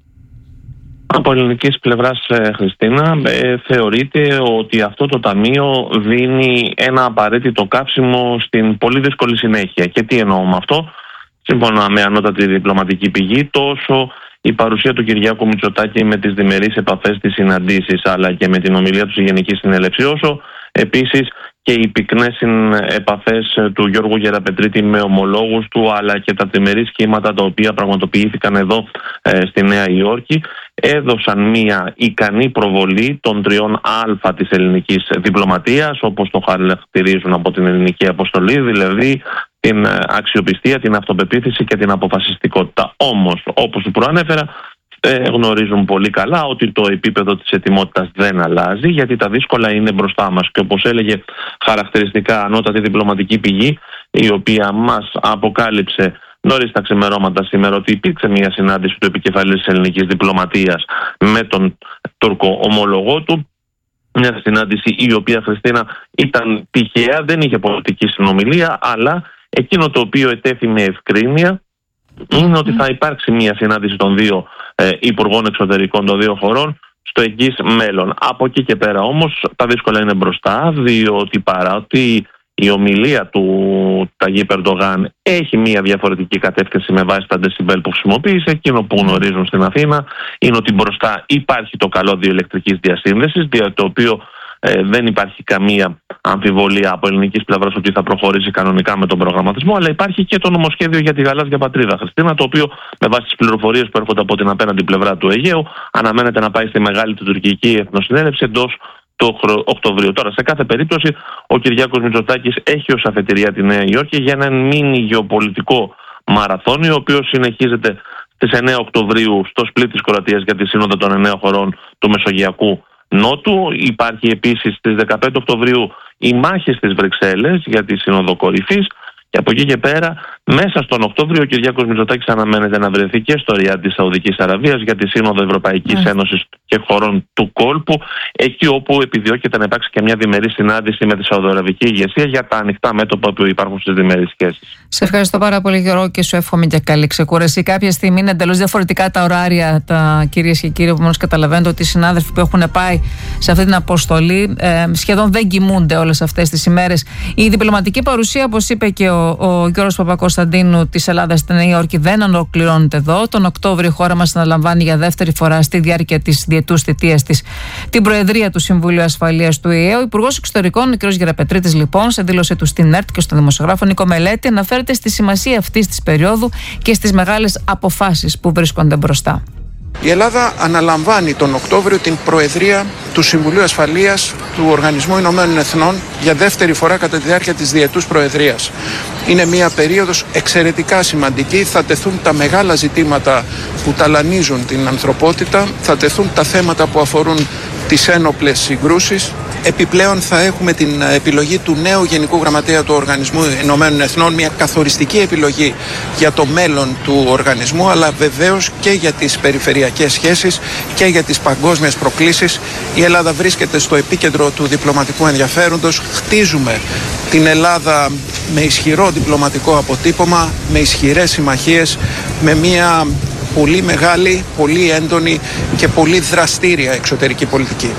Από ελληνικής πλευράς, Χριστίνα, ε, θεωρείται ότι αυτό το ταμείο δίνει ένα απαραίτητο κάψιμο στην πολύ δύσκολη συνέχεια. Και τι εννοώ με αυτό? Σύμφωνα με ανώτατη διπλωματική πηγή, τόσο η παρουσία του Κυριάκου Μητσοτάκη με τις διμερείς επαφές, τις συναντήσεις, αλλά και με την ομιλία του στη Γενική Συνέλευση, όσο επίσης και οι πυκνές επαφές του Γιώργου Γεραπετρίτη με ομολόγους του, αλλά και τα τριμερείς κύματα τα οποία πραγματοποιήθηκαν εδώ ε, στη Νέα Υόρκη, έδωσαν μια ικανή προβολή των τριών Α της ελληνικής διπλωματίας, όπως το χαρακτηρίζουν από την ελληνική αποστολή, δηλαδή την αξιοπιστία, την αυτοπεποίθηση και την αποφασιστικότητα. Όμως, όπως σου προανέφερα, γνωρίζουν πολύ καλά ότι το επίπεδο της ετοιμότητας δεν αλλάζει, γιατί τα δύσκολα είναι μπροστά μας. Και όπως έλεγε χαρακτηριστικά ανώτατη διπλωματική πηγή, η οποία μας αποκάλυψε νωρίς τα ξημερώματα σήμερα ότι υπήρξε μια συνάντηση του επικεφαλής της ελληνικής διπλωματίας με τον Τούρκο ομολογό του, μια συνάντηση η οποία, Χριστίνα, ήταν τυχαία, δεν είχε πολιτική συνομιλία, αλλά εκείνο το οποίο ετέθη με ευκρίνεια είναι ότι θα υπάρξει μια συνάντηση των δύο ε, υπουργών εξωτερικών των δύο χωρών στο εγγύς μέλλον. Από εκεί και πέρα όμως τα δύσκολα είναι μπροστά, διότι παρότι η ομιλία του Ταγίπ Ερντογάν έχει μια διαφορετική κατεύθυνση με βάση τα ντεσιμπέλ που χρησιμοποίησε, εκείνο που γνωρίζουν στην Αθήνα είναι ότι μπροστά υπάρχει το καλώδιο ηλεκτρικής διασύνδεσης, δια το οποίο Ε, δεν υπάρχει καμία αμφιβολία από ελληνικής πλευράς ότι θα προχωρήσει κανονικά με τον προγραμματισμό, αλλά υπάρχει και το νομοσχέδιο για τη γαλάζια πατρίδα, Χριστίνα, το οποίο με βάση τις πληροφορίες που έρχονται από την απέναντι πλευρά του Αιγαίου αναμένεται να πάει στη μεγάλη του τουρκική εθνοσυνέλευση εντός του Οκτωβρίου. Τώρα, σε κάθε περίπτωση, ο Κυριάκος Μητσοτάκης έχει ως αφετηρία τη Νέα Υόρκη για έναν μίνι γεωπολιτικό μαραθώνιο, ο οποίος συνεχίζεται στις εννέα Οκτωβρίου στο Σπλίτ της Κροατίας για τη Σύνοδο των εννέα χωρών του Μεσογειακού Νότου. Υπάρχει επίσης στις δεκαπέντε Οκτωβρίου η μάχη στις Βρυξέλλες για τη Σύνοδο Κορυφής, και από εκεί και πέρα μέσα στον Οκτώβριο ο Κυριάκος Μητσοτάκης αναμένεται να βρεθεί και στο Ριάντ της Σαουδικής Αραβίας για τη Σύνοδο Ευρωπαϊκής mm. Ένωσης και χωρών του κόλπου, εκεί όπου επιδιώκεται να υπάρξει και μια διμερή συνάντηση με τη Σαουδοαραβική ηγεσία για τα ανοιχτά μέτωπα που υπάρχουν στις διμερείς σχέσεις. Σε ευχαριστώ πάρα πολύ, Γιώργο, και σου εύχομαι και καλή ξεκούραση. Κάποια στιγμή είναι εντελώς διαφορετικά τα ωράρια, τα κυρίες και κύριοι, που μόνος καταλαβαίνετε ότι οι συνάδελφοι που έχουν πάει σε αυτή την αποστολή ε, σχεδόν δεν κοιμούνται όλες αυτές τις ημέρες. Η διπλωματική παρουσία, όπως είπε και ο, ο Γιώργος Παπακοσταντίνου, της Ελλάδας στη Νέα Υόρκη δεν ολοκληρώνεται εδώ. Τον Οκτώβριο η χώρα μας αναλαμβάνει για δεύτερη φορά στη διάρκεια της διετούς θητείας της την Προεδρία του Συμβουλίου Ασφαλείας του Ο Η Ε. Ο Υπουργός Εξωτερικών, ο κ. Γεραπετρίτης, λοιπόν, σε δήλωσή του στην ΕΡΤ και στον δημοσιογράφο Νίκο Μελέτη, αναφέρεται στη σημασία αυτής της περίοδου και στις μεγάλες αποφάσεις που βρίσκονται μπροστά. Η Ελλάδα αναλαμβάνει τον Οκτώβριο την Προεδρία του Συμβουλίου Ασφαλείας του Οργανισμού Ηνωμένων Εθνών για δεύτερη φορά κατά τη διάρκεια της διετούς Προεδρίας. Είναι μια περίοδος εξαιρετικά σημαντική. Θα τεθούν τα μεγάλα ζητήματα που ταλανίζουν την ανθρωπότητα, θα τεθούν τα θέματα που αφορούν τις ένοπλες συγκρούσεις. Επιπλέον θα έχουμε την επιλογή του νέου Γενικού Γραμματέα του Οργανισμού Ηνωμένων Εθνών, μια καθοριστική επιλογή για το μέλλον του οργανισμού, αλλά βεβαίως και για τις περιφερειακές σχέσεις και για τις παγκόσμιες προκλήσεις. Η Ελλάδα βρίσκεται στο επίκεντρο του διπλωματικού ενδιαφέροντος. Χτίζουμε την Ελλάδα με ισχυρό διπλωματικό αποτύπωμα, με ισχυρές συμμαχίες, με μια πολύ μεγάλη, πολύ έντονη και πολύ δραστήρια εξωτερική πολιτική.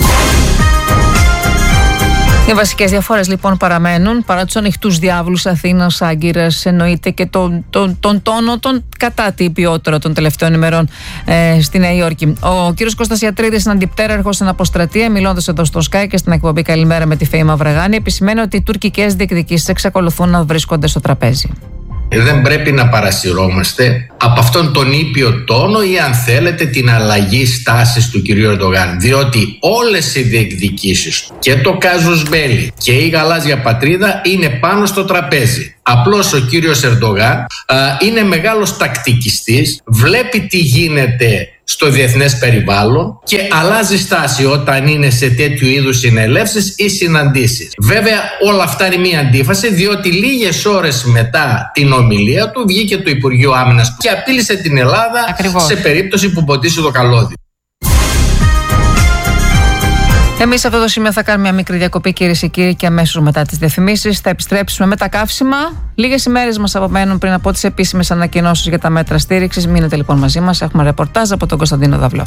Οι βασικές διαφορές λοιπόν παραμένουν, παρά τους ανοιχτούς διάβλους Αθήνας, Άγκυρας, εννοείται και τον, τον, τον τόνο των κατά την ποιότητα των τελευταίων ημερών ε, στη Νέα Υόρκη. Ο κύριος Κώστας Ιατρίδης, αντιπτέραρχος στην Αποστρατεία, μιλώντας εδώ στο Sky και στην εκπομπή Καλημέρα με τη Φέη Μαυραγάνη, επισημαίνει ότι οι τουρκικές διεκδικήσεις εξακολουθούν να βρίσκονται στο τραπέζι. Δεν πρέπει να παρασυρώμαστε από αυτόν τον ήπιο τόνο ή αν θέλετε την αλλαγή στάσης του κυρίου Ερντογάν, διότι όλες οι διεκδικήσεις και το κάζους μπέλι και η γαλάζια πατρίδα είναι πάνω στο τραπέζι. Απλώς ο κύριος Ερντογάν α, είναι μεγάλος τακτικιστής, βλέπει τι γίνεται στο διεθνές περιβάλλον και αλλάζει στάση όταν είναι σε τέτοιου είδους συνελεύσεις ή συναντήσεις. Βέβαια όλα αυτά είναι μια αντίφαση, διότι λίγες ώρες μετά την ομιλία του βγήκε το Υπουργείο Άμυνας και απείλησε την Ελλάδα Ακριβώς. σε περίπτωση που ποτίσει το καλώδιο. Εμείς σε αυτό το σημείο θα κάνουμε μια μικρή διακοπή, κυρίες και κύριοι, και αμέσως μετά τις διαφημίσεις θα επιστρέψουμε με τα καύσιμα. Λίγες ημέρες μας απομένουν πριν από τις επίσημες ανακοινώσεις για τα μέτρα στήριξης. Μείνετε λοιπόν μαζί μας. Έχουμε ρεπορτάζ από τον Κωνσταντίνο Δαυλό.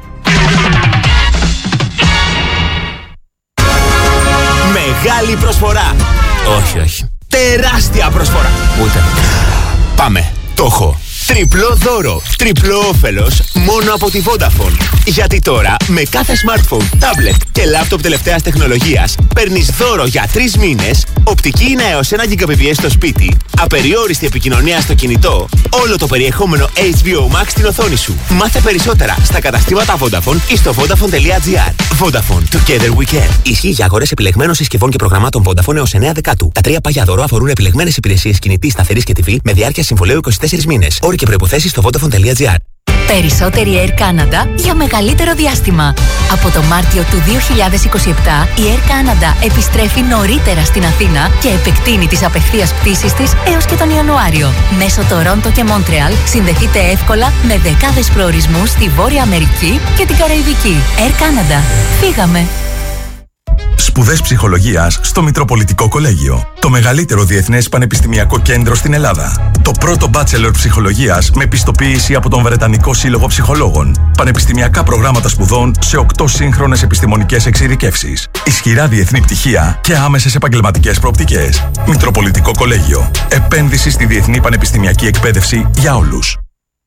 Μεγάλη προσφορά. Όχι, όχι. Τεράστια προσφορά. Ούτε. Πάμε. Το έχω. Τριπλό δώρο, τριπλό όφελος μόνο από τη Vodafone. Γιατί τώρα με κάθε smartphone, tablet και laptop τελευταίας τεχνολογίας παίρνεις δώρο για τρεις μήνες, οπτική ίνα έως ένα γιγαμπιτ στο σπίτι, απεριόριστη επικοινωνία στο κινητό, όλο το περιεχόμενο έιτς μπι ο Max στην οθόνη σου. Μάθε περισσότερα στα καταστήματα Vodafone ή στο vodafone τελεία gr. Vodafone, together we can. Ισχύει για αγορές επιλεγμένων συσκευών και προγραμμάτων Vodafone έως εννέα Δεκάτου. Τα τρία παγιά δώρο αφορούν επιλεγμένες υπηρεσίες κινητής, σταθερής και τι βι με διάρκεια συμβολαίου είκοσι τέσσερις μήνες. Όροι και προϋποθέσεις στο vodafone τελεία gr. Περισσότερη Air Canada για μεγαλύτερο διάστημα. Από το Μάρτιο του δύο χιλιάδες είκοσι επτά η Air Canada επιστρέφει νωρίτερα στην Αθήνα και επεκτείνει τις απευθείας πτήσεις της έως και τον Ιανουάριο. Μέσω Τορόντο και Μόντρεαλ συνδεθείτε εύκολα με δεκάδες προορισμούς στη Βόρεια Αμερική και την Καραϊβική. Air Canada. Φύγαμε! Σπουδές ψυχολογίας στο Μητροπολιτικό Κολέγιο. Το μεγαλύτερο διεθνές πανεπιστημιακό κέντρο στην Ελλάδα. Το πρώτο bachelor ψυχολογίας με πιστοποίηση από τον Βρετανικό Σύλλογο Ψυχολόγων. Πανεπιστημιακά προγράμματα σπουδών σε οκτώ σύγχρονες επιστημονικές εξειδικεύσεις. Ισχυρά διεθνή πτυχία και άμεσες επαγγελματικές προοπτικές. Μητροπολιτικό Κολέγιο. Επένδυση στη διεθνή πανεπιστημιακή εκπαίδευση για όλους.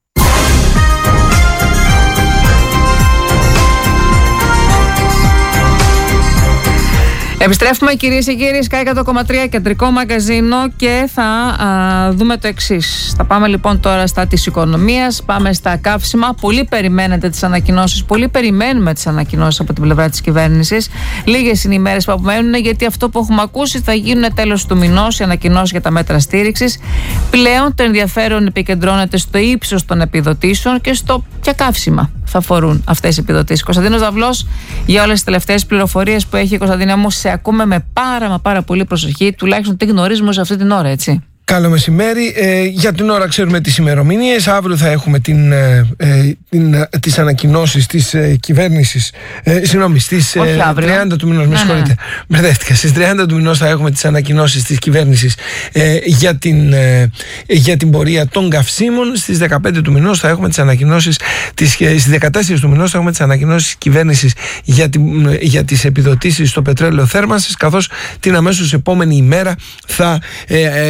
Επιστρέφουμε, κυρίες και κύριοι, Sky εκατό κόμμα τρία, κεντρικό μαγκαζίνο, και θα α, δούμε το εξής. Θα πάμε λοιπόν τώρα στα της οικονομίας, πάμε στα καύσιμα. Πολύ περιμένετε τις ανακοινώσεις, πολύ περιμένουμε τις ανακοινώσεις από την πλευρά της κυβέρνησης. Λίγες είναι οι μέρες που απομένουν, γιατί αυτό που έχουμε ακούσει θα γίνουν τέλος του μηνός οι ανακοινώσεις για τα μέτρα στήριξης. Πλέον το ενδιαφέρον επικεντρώνεται στο ύψος των επιδοτήσεων και στο ποια καύσιμα θα αφορούν αυτές οι επιδοτήσεις. Κωνσταντίνος Δαυλός, για όλες τις τελευταίες πληροφορίες που έχει. Κωνσταντίνα μου, σε ακούμε με πάρα μα πάρα πολύ προσοχή, τουλάχιστον τι γνωρίζουμε σε αυτή την ώρα, έτσι. Καλό μεσημέρι. Ε, για την ώρα ξέρουμε τις ημερομηνίες. Αύριο θα έχουμε την, ε, την, ε, τις ανακοινώσεις της ε, κυβέρνησης. Ε, συγγνώμη, στις ε, τριάντα του μηνός. Με συγχωρείτε. Μπερδεύτηκα. Στις τριάντα του μηνός θα έχουμε τις ανακοινώσεις της κυβέρνησης ε, για, την, ε, για την πορεία των καυσίμων. Στις δεκαπέντε του μηνός θα έχουμε τις ανακοινώσεις. Της, στις δεκατέσσερα του μηνός θα έχουμε τις ανακοινώσεις της κυβέρνησης για, την, για τις επιδοτήσεις στο πετρέλαιο θέρμανσης. Καθώς την αμέσως επόμενη ημέρα θα ε, ε, ξεκινήσει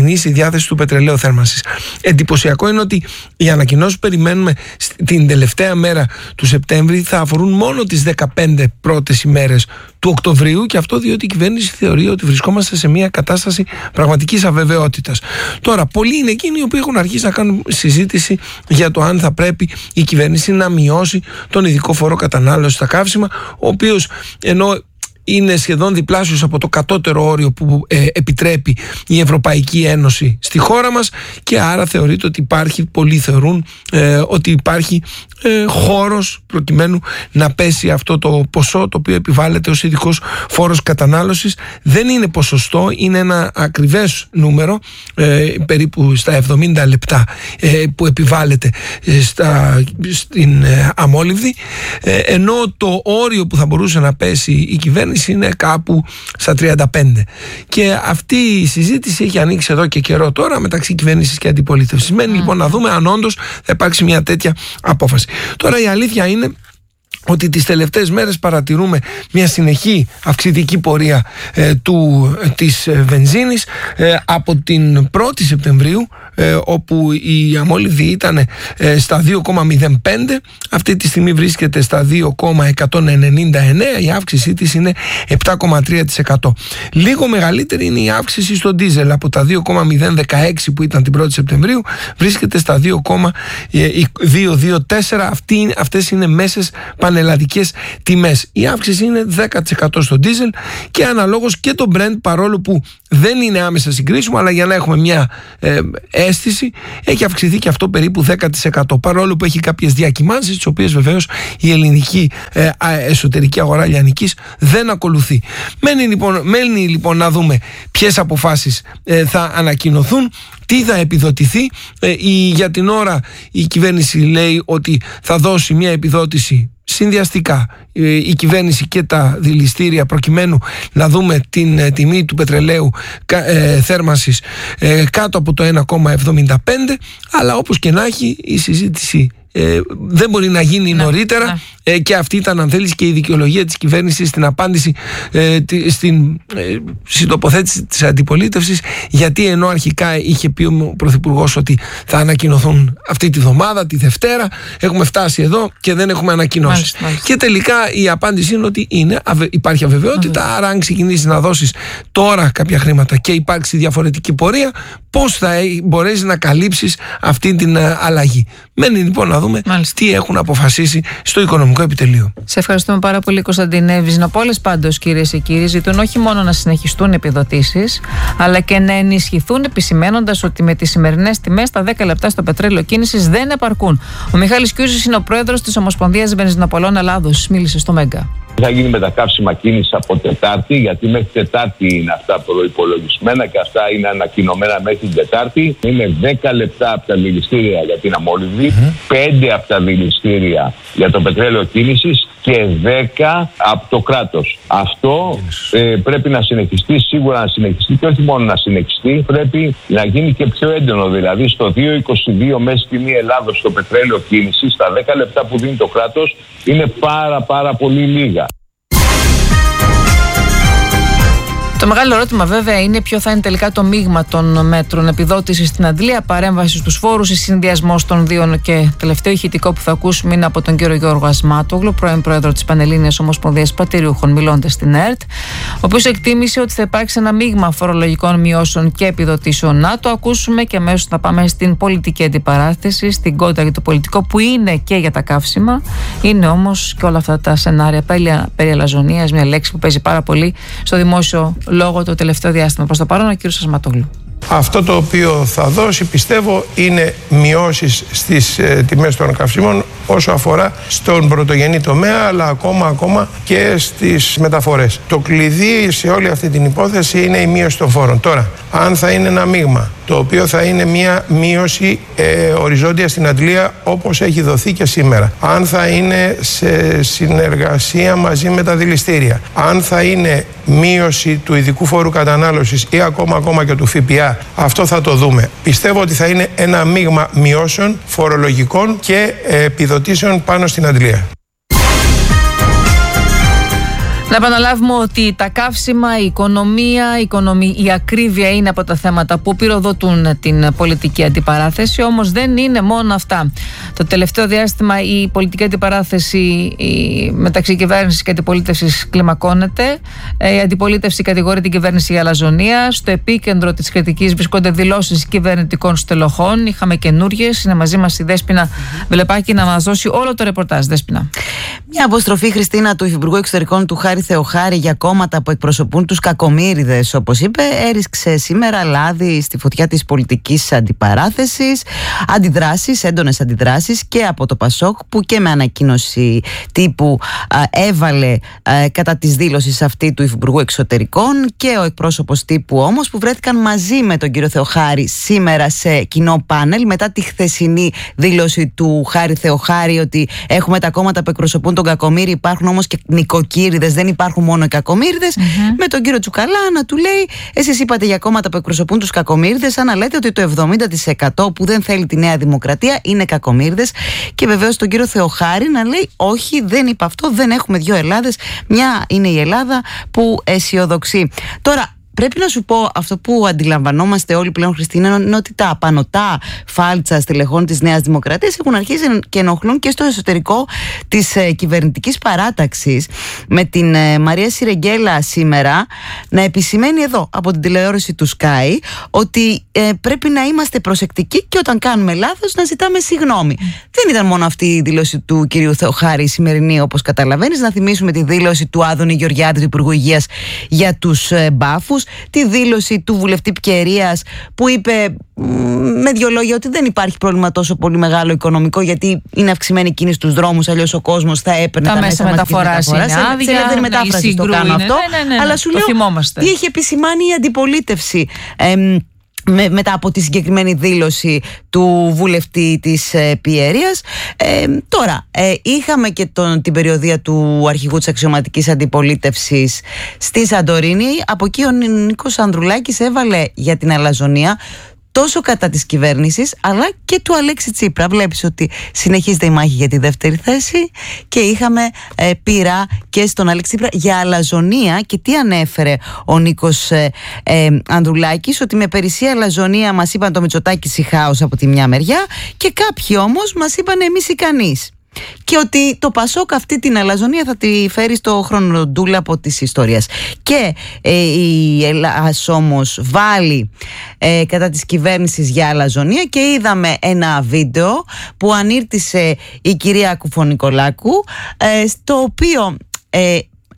ξεκινήσει η διάθεση του πετρελαίου θέρμανσης. Εντυπωσιακό είναι ότι οι ανακοινώσεις που περιμένουμε την τελευταία μέρα του Σεπτέμβρη θα αφορούν μόνο τις δεκαπέντε πρώτες ημέρες του Οκτωβρίου, και αυτό διότι η κυβέρνηση θεωρεί ότι βρισκόμαστε σε μια κατάσταση πραγματικής αβεβαιότητας. Τώρα, πολλοί είναι εκείνοι οι οποίοι έχουν αρχίσει να κάνουν συζήτηση για το αν θα πρέπει η κυβέρνηση να μειώσει τον ειδικό φόρο κατανάλωσης στα καύσιμα, ο οποίος, ενώ είναι σχεδόν διπλάσιος από το κατώτερο όριο που ε, επιτρέπει η Ευρωπαϊκή Ένωση στη χώρα μας, και άρα θεωρείται ότι υπάρχει, πολλοί θεωρούν ε, ότι υπάρχει ε, χώρος προκειμένου να πέσει αυτό το ποσό το οποίο επιβάλλεται ως ειδικός φόρος κατανάλωσης. Δεν είναι ποσοστό, είναι ένα ακριβές νούμερο, ε, περίπου στα εβδομήντα λεπτά ε, που επιβάλλεται ε, στα, στην ε, αμόλυβδη, ε, ενώ το όριο που θα μπορούσε να πέσει η κυβέρνηση είναι κάπου στα τριάντα πέντε. Και αυτή η συζήτηση έχει ανοίξει εδώ και καιρό τώρα μεταξύ κυβέρνησης και αντιπολίτευσης. Μένει mm. λοιπόν να δούμε αν όντως θα υπάρξει μια τέτοια απόφαση. Τώρα η αλήθεια είναι ότι τις τελευταίες μέρες παρατηρούμε μια συνεχή αυξητική πορεία ε, του, ε, της ε, βενζίνης ε, από την πρώτη Σεπτεμβρίου, ε, όπου η αμόλυβδη ήταν ε, στα δύο κόμμα μηδέν πέντε, αυτή τη στιγμή βρίσκεται στα δύο κόμμα εκατόν ενενήντα εννέα, η αύξησή της είναι επτά κόμμα τρία τοις εκατό. Λίγο μεγαλύτερη είναι η αύξηση στο ντίζελ, από τα δύο κόμμα μηδέν δεκαέξι που ήταν την πρώτη Σεπτεμβρίου βρίσκεται στα δύο κόμμα διακόσια είκοσι τέσσερα. Αυτές είναι μέσες πανελλαδικές τιμές. Η αύξηση είναι δέκα τοις εκατό στο ντίζελ και αναλόγως και το Brent, παρόλο που δεν είναι άμεσα συγκρίσιμο, αλλά για να έχουμε μια ε, αίσθηση, έχει αυξηθεί και αυτό περίπου δέκα τοις εκατό, παρόλο που έχει κάποιες διακυμάνσεις, τις οποίες βεβαίως η ελληνική ε, εσωτερική αγορά λιανικής δεν ακολουθεί. Μένει λοιπόν, μένει, λοιπόν να δούμε ποιες αποφάσεις ε, θα ανακοινωθούν, τι θα επιδοτηθεί. ε, η, για την ώρα η κυβέρνηση λέει ότι θα δώσει μια επιδότηση συνδυαστικά, η κυβέρνηση και τα δηληστήρια, προκειμένου να δούμε την τιμή του πετρελαίου ε, θέρμανσης ε, κάτω από το ένα κόμμα εβδομήντα πέντε, αλλά όπως και να έχει η συζήτηση Ε, δεν μπορεί να γίνει ναι, νωρίτερα ναι. Ε, και αυτή ήταν, αν θέλεις, και η δικαιολογία της κυβέρνησης στην απάντηση ε, τη, στην ε, συντοποθέτηση της αντιπολίτευσης, γιατί ενώ αρχικά είχε πει ο Πρωθυπουργός ότι θα ανακοινωθούν αυτή τη βδομάδα, τη Δευτέρα, έχουμε φτάσει εδώ και δεν έχουμε ανακοινώσει. Μάλιστα, μάλιστα. Και τελικά η απάντηση είναι ότι είναι, υπάρχει αβεβαιότητα, mm-hmm. άρα αν ξεκινήσεις να δώσεις τώρα κάποια χρήματα και υπάρξει διαφορετική πορεία, πώς θα μπορέσεις να καλύψεις αυτή την αλλαγή. Μένει λοιπόν να δούμε Μάλιστα. τι έχουν αποφασίσει στο Οικονομικό Επιτελείο. Σε ευχαριστούμε πάρα πολύ, Κωνσταντίνε. Βυζνοπόλες πάντως, κυρίες και κύριοι, ζητούν όχι μόνο να συνεχιστούν επιδοτήσεις, αλλά και να ενισχυθούν, επισημαίνοντας ότι με τις σημερινές τιμές τα δέκα λεπτά στο πετρέλαιο κίνησης δεν επαρκούν. Ο Μιχάλης Κιούζης είναι ο πρόεδρος της Ομοσπονδίας Βενζινοπολών Ελλάδος. Μίλησε στο Μέγκα. Θα γίνει με τα καύσιμα κίνηση από Τετάρτη, γιατί μέχρι Τετάρτη είναι αυτά προϋπολογισμένα και αυτά είναι ανακοινωμένα μέχρι την Τετάρτη. Είναι δέκα λεπτά από τα δηληστήρια για την αμόλυβδη, mm-hmm. πέντε από τα δηληστήρια για το πετρέλαιο κίνησης και δέκα από το κράτος. Αυτό ε, πρέπει να συνεχιστεί, σίγουρα να συνεχιστεί, και όχι μόνο να συνεχιστεί, πρέπει να γίνει και πιο έντονο. Δηλαδή στο δύο είκοσι δύο μέση τιμή Ελλάδος στο πετρέλαιο κίνησης, στα δέκα λεπτά που δίνει το κράτος, είναι πάρα πάρα πολύ λίγα. Το μεγάλο ερώτημα βέβαια είναι ποιο θα είναι τελικά το μείγμα των μέτρων επιδότησης στην αντλία, παρέμβαση στους φόρους ή συνδυασμός των δύο. Και τελευταίο ηχητικό που θα ακούσουμε είναι από τον κύριο Γιώργο Ασμάτογλου, πρώην πρόεδρο της Πανελλήνιας Ομοσπονδίας Πατηριούχων, μιλώντας στην ΕΡΤ, ο οποίος εκτίμησε ότι θα υπάρξει ένα μείγμα φορολογικών μειώσεων και επιδοτήσεων. Να το ακούσουμε και αμέσως θα πάμε στην πολιτική αντιπαράθεση, στην κόντρα για το πολιτικό, που είναι και για τα καύσιμα. Είναι όμως και όλα αυτά τα σενάρια περί αλαζονίας, μια λέξη που παίζει πάρα πολύ στο δημόσιο λόγω το τελευταίο διάστημα. Προς το παρόν, ο κύριος Ασματόγλου. Αυτό το οποίο θα δώσει, πιστεύω, είναι μειώσεις στις ε, τιμές των καυσίμων όσο αφορά στον πρωτογενή τομέα, αλλά ακόμα, ακόμα και στις μεταφορές. Το κλειδί σε όλη αυτή την υπόθεση είναι η μείωση των φόρων. Τώρα, αν θα είναι ένα μείγμα το οποίο θα είναι μια μείωση ε, οριζόντια στην αντλία, όπως έχει δοθεί και σήμερα, αν θα είναι σε συνεργασία μαζί με τα δηληστήρια, αν θα είναι μείωση του ειδικού φόρου κατανάλωσης ή ακόμα, ακόμα και του ΦΠΑ, αυτό θα το δούμε. Πιστεύω ότι θα είναι ένα μείγμα μειώσεων φορολογικών και επιδοτήσεων πάνω στην αντλία. Να επαναλάβουμε ότι τα καύσιμα, η οικονομία, η, οικονομία, η ακρίβεια είναι από τα θέματα που πυροδοτούν την πολιτική αντιπαράθεση, όμως δεν είναι μόνο αυτά. Το τελευταίο διάστημα η πολιτική αντιπαράθεση η, μεταξύ κυβέρνησης και αντιπολίτευσης κλιμακώνεται. Η αντιπολίτευση κατηγορεί την κυβέρνηση για αλαζονία. Στο επίκεντρο της κριτικής βρισκόνται δηλώσεις κυβερνητικών στελεχών. Είχαμε καινούριες. Είναι μαζί μας η Δέσποινα Βλεπάκη να μας δώσει όλο το ρεπορτάζ. Δέσποινα. Μια αποστροφή, Χριστίνα, του Υφυπουργού Εξωτερικών του Χάρη Θεοχάρη για κόμματα που εκπροσωπούν τους κακομοίριδες, όπως είπε, έριξε σήμερα λάδι στη φωτιά της πολιτικής αντιπαράθεσης. Αντιδράσεις, έντονες αντιδράσεις και από το Πασόκ, που και με ανακοίνωση τύπου α, έβαλε α, κατά της δήλωσης αυτή του Υφυπουργού Εξωτερικών, και ο εκπρόσωπος τύπου όμως, που βρέθηκαν μαζί με τον κύριο Θεοχάρη σήμερα σε κοινό πάνελ μετά τη χθεσινή δήλωση του Χάρη Θεοχάρη ότι έχουμε τα κόμματα που εκπροσωπούν τον κακομοίρη, υπάρχουν όμως και νοικοκύριδες, δεν υπάρχουν μόνο οι κακομοίριδες. Mm-hmm. Με τον κύριο Τσουκαλά να του λέει: εσείς είπατε για κόμματα που εκπροσωπούν τους κακομοίριδες, σαν να λέτε ότι το εβδομήντα τοις εκατό που δεν θέλει τη Νέα Δημοκρατία είναι κακομοίριδες. Και βεβαίως τον κύριο Θεοχάρη να λέει: όχι, δεν είπα αυτό, δεν έχουμε δύο Ελλάδες. Μια είναι η Ελλάδα που αισιοδοξεί. Τώρα, πρέπει να σου πω, αυτό που αντιλαμβανόμαστε όλοι πλέον, Χριστίνα, είναι ότι τα απανωτά φάλτσα στελεχών της Νέας Δημοκρατίας έχουν αρχίσει και ενοχλούν και στο εσωτερικό της ε, κυβερνητικής παράταξης, με την ε, Μαρία Σιρεγγέλα σήμερα να επισημαίνει εδώ από την τηλεόραση του Sky ότι ε, πρέπει να είμαστε προσεκτικοί και όταν κάνουμε λάθος να ζητάμε συγγνώμη. Mm. Δεν ήταν μόνο αυτή η δήλωση του κυρίου Θεοχάρη η σημερινή, όπως καταλαβαίνεις. Να θυμίσουμε τη δήλωση του Άδωνη Γεωργιάδη, του Υπουργού Υγείας, για τους ε, μπάφους, τη δήλωση του βουλευτή Πκερίας που είπε με δύο λόγια ότι δεν υπάρχει πρόβλημα τόσο πολύ μεγάλο οικονομικό, γιατί είναι αυξημένη κίνηση στους δρόμους, αλλιώς ο κόσμος θα έπαιρνε τα, τα μέσα μεταφοράς. Είναι άδεια, σε ελεύθερη μετάφραση το κάνω αυτό. Ναι, ναι, ναι, ναι, αλλά σου λέω τι είχε επισημάνει η αντιπολίτευση ε, Με, μετά από τη συγκεκριμένη δήλωση του βουλευτή της ε, Πιερίας. Ε, τώρα, ε, είχαμε και τον, την περιοδία του αρχηγού της αξιωματικής αντιπολίτευσης στη Σαντορίνη. Από εκεί ο Νίκος Ανδρουλάκης έβαλε για την αλαζονία τόσο κατά της κυβέρνησης αλλά και του Αλέξη Τσίπρα. Βλέπεις ότι συνεχίζεται η μάχη για τη δεύτερη θέση και είχαμε ε, πείρα και στον Αλέξη Τσίπρα για αλαζονία. Και τι ανέφερε ο Νίκος ε, ε, Ανδρουλάκης? Ότι με περισσία αλαζονία μας είπαν το Μητσοτάκη σιχάος από τη μια μεριά και κάποιοι όμως μας είπαν εμείς ικανείς. Και ότι το Πασόκ αυτή την αλαζονία θα τη φέρει στο χρονοτούλαπο της ιστορίας. Και ε, η Ελλάς όμως βάλει ε, κατά της κυβέρνησης για αλαζονία, και είδαμε ένα βίντεο που ανήρτησε η κυρία Κουφονικολάκου, ε, στο οποίο ε,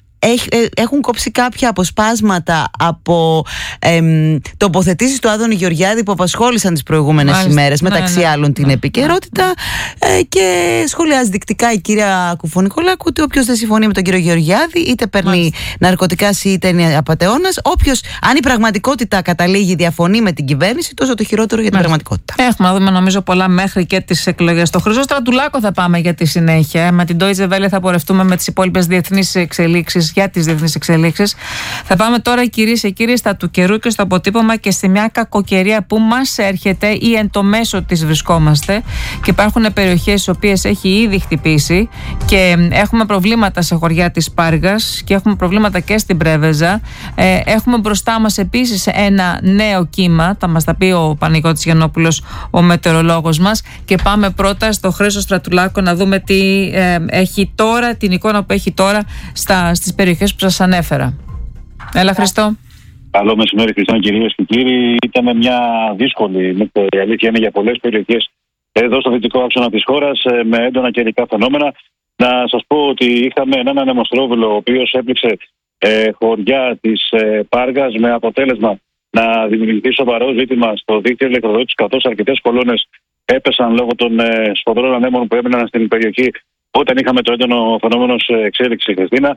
έχουν κόψει κάποια αποσπάσματα από εμ, τοποθετήσεις του Άδωνη Γεωργιάδη που απασχόλησαν τις προηγούμενες Μάλιστα. ημέρες, ναι, μεταξύ ναι, άλλων ναι, την ναι, επικαιρότητα, ναι, ναι. Ε, και σχολιάζει δεικτικά η κυρία Κουφονικολάκου ότι όποιος δεν συμφωνεί με τον κύριο Γεωργιάδη είτε παίρνει Μάλιστα. ναρκωτικά είτε είναι απατεώνας. Όποιος, αν η πραγματικότητα καταλήγει διαφωνεί με την κυβέρνηση, τόσο το χειρότερο για την Μάλιστα. πραγματικότητα. Έχουμε να δούμε νομίζω πολλά μέχρι και τις εκλογές. Στο Χρυσό Στρατουλάκο θα πάμε για τη συνέχεια. Με την Deutsche Welle θα πορευτούμε με τις υπόλοιπες διεθνείς εξελίξεις, για τις διεθνείς εξελίξεις. Θα πάμε τώρα, κυρίες και κύριοι, στα του καιρού και στο αποτύπωμα και στη μια κακοκαιρία που μας έρχεται ή εν το μέσο της βρισκόμαστε, και υπάρχουν περιοχές στις οποίες έχει ήδη χτυπήσει και έχουμε προβλήματα σε χωριά της Πάργας και έχουμε προβλήματα και στην Πρέβεζα. Ε, έχουμε μπροστά μας επίσης ένα νέο κύμα, θα μας τα πει ο Παναγιώτης Γιαννόπουλος, ο μετεωρολόγος μας, και πάμε πρώτα στο Χρήσο Στρατουλάκο να δούμε τι ε, έχει τώρα, την εικόνα που έχει τώρα στα, στις περιοχές που σας ανέφερα. Έλα, Χριστό. Καλό μεσημέρι, Χριστό, κυρίες και κύριοι. Ήταν μια δύσκολη νύχτα, η αλήθεια είναι, για πολλές περιοχές εδώ στο δυτικό άξονα της χώρας, με έντονα καιρικά φαινόμενα. Να σας πω ότι είχαμε έναν ανεμοστρόβιλο ο οποίος έπληξε ε, χωριά της ε, Πάργας, με αποτέλεσμα να δημιουργηθεί σοβαρό ζήτημα στο δίκτυο ηλεκτροδότησης, καθώς αρκετές κολόνες έπεσαν λόγω των ε, σφοδρών ανέμων που έμειναν στην περιοχή όταν είχαμε το έντονο φαινόμενο σε εξέλιξη, Χριστίνα.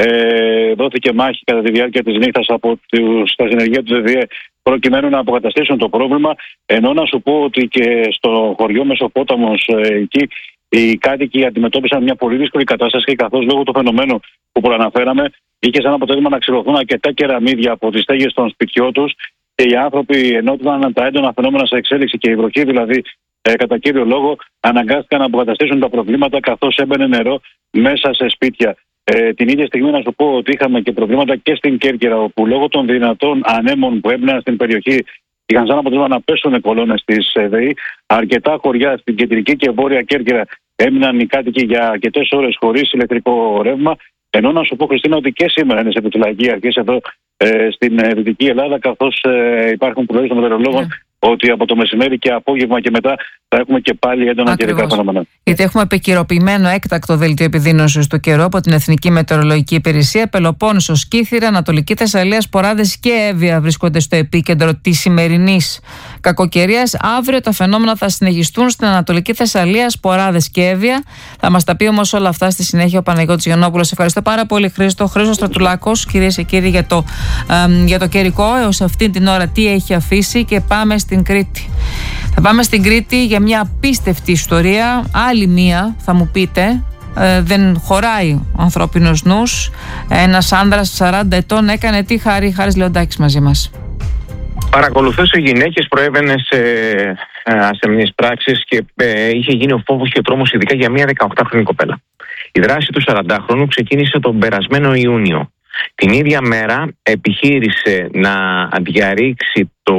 Ε, δόθηκε μάχη κατά τη διάρκεια της νύχτας από τους, τα συνεργεία του ΔΔΕ προκειμένου να αποκαταστήσουν το πρόβλημα. Ενώ να σου πω ότι και στο χωριό Μεσοπόταμος, ε, εκεί οι κάτοικοι αντιμετώπισαν μια πολύ δύσκολη κατάσταση, καθώς λόγω του φαινομένου που προαναφέραμε είχε σαν αποτέλεσμα να ξυλωθούν αρκετά κεραμίδια από τις στέγες των σπιτιών τους, και οι άνθρωποι, ενώ ήταν τα έντονα φαινόμενα σε εξέλιξη και η βροχή δηλαδή ε, κατά κύριο λόγο, αναγκάστηκαν να αποκαταστήσουν τα προβλήματα, καθώς έμπαινε νερό μέσα σε σπίτια. Ε, την ίδια στιγμή να σου πω ότι είχαμε και προβλήματα και στην Κέρκυρα, όπου λόγω των δυνατών ανέμων που έμπαιναν στην περιοχή είχαν σαν αποτέλεσμα να πέσουν οι κολόνες της ΔΕΗ. Αρκετά χωριά στην κεντρική και βόρεια Κέρκυρα έμειναν οι κάτοικοι για αρκετές ώρες χωρίς ηλεκτρικό ρεύμα. Ενώ να σου πω, Χριστίνα, ότι και σήμερα είναι σε επιφυλακή αρχές εδώ ε, στην ε, Δυτική Ελλάδα, καθώς ε, υπάρχουν προβλέψεις των μετεωρολόγων yeah. ότι από το μεσημέρι και απόγευμα και μετά θα έχουμε και πάλι έντονα καιρικά φαινόμενα. Γιατί έχουμε επικαιροποιημένο έκτακτο δελτίο επιδείνωσης του καιρού από την Εθνική Μετεωρολογική Υπηρεσία. Πελοπόννησος, Κύθυρα, Ανατολική Θεσσαλία, Σποράδες και Εύβοια βρίσκονται στο επίκεντρο της σημερινής κακοκαιρίας. Αύριο τα φαινόμενα θα συνεχιστούν στην Ανατολική Θεσσαλία, Σποράδες και Εύβοια. Θα μας τα πει όμως όλα αυτά στη συνέχεια ο Παναγιώτης Γιαννόπουλος. Ευχαριστώ πάρα πολύ, Χρήστο. Χρήστος Στρατουλάκος, κυρίες και κύριοι, για το, ε, για το καιρικό έως αυτή την ώρα τι έχει αφήσει, και πάμε στην Κρήτη. Θα πάμε στην Κρήτη για μια απίστευτη ιστορία. Άλλη μία, θα μου πείτε. Ε, δεν χωράει ο ανθρώπινος νους. Ένας άνδρας σαράντα ετών έκανε τι, Χάρη? Χάρης Λεοντάκης μαζί μας. Παρακολουθούσε γυναίκες, προέβαινε σε ασθενείς πράξεις και ε, είχε γίνει ο φόβος και ο τρόμος, ειδικά για μια δεκαοκτάχρονη κοπέλα. Η δράση του σαραντάχρονου ξεκίνησε τον περασμένο Ιούνιο. Την ίδια μέρα επιχείρησε να διαρρήξει το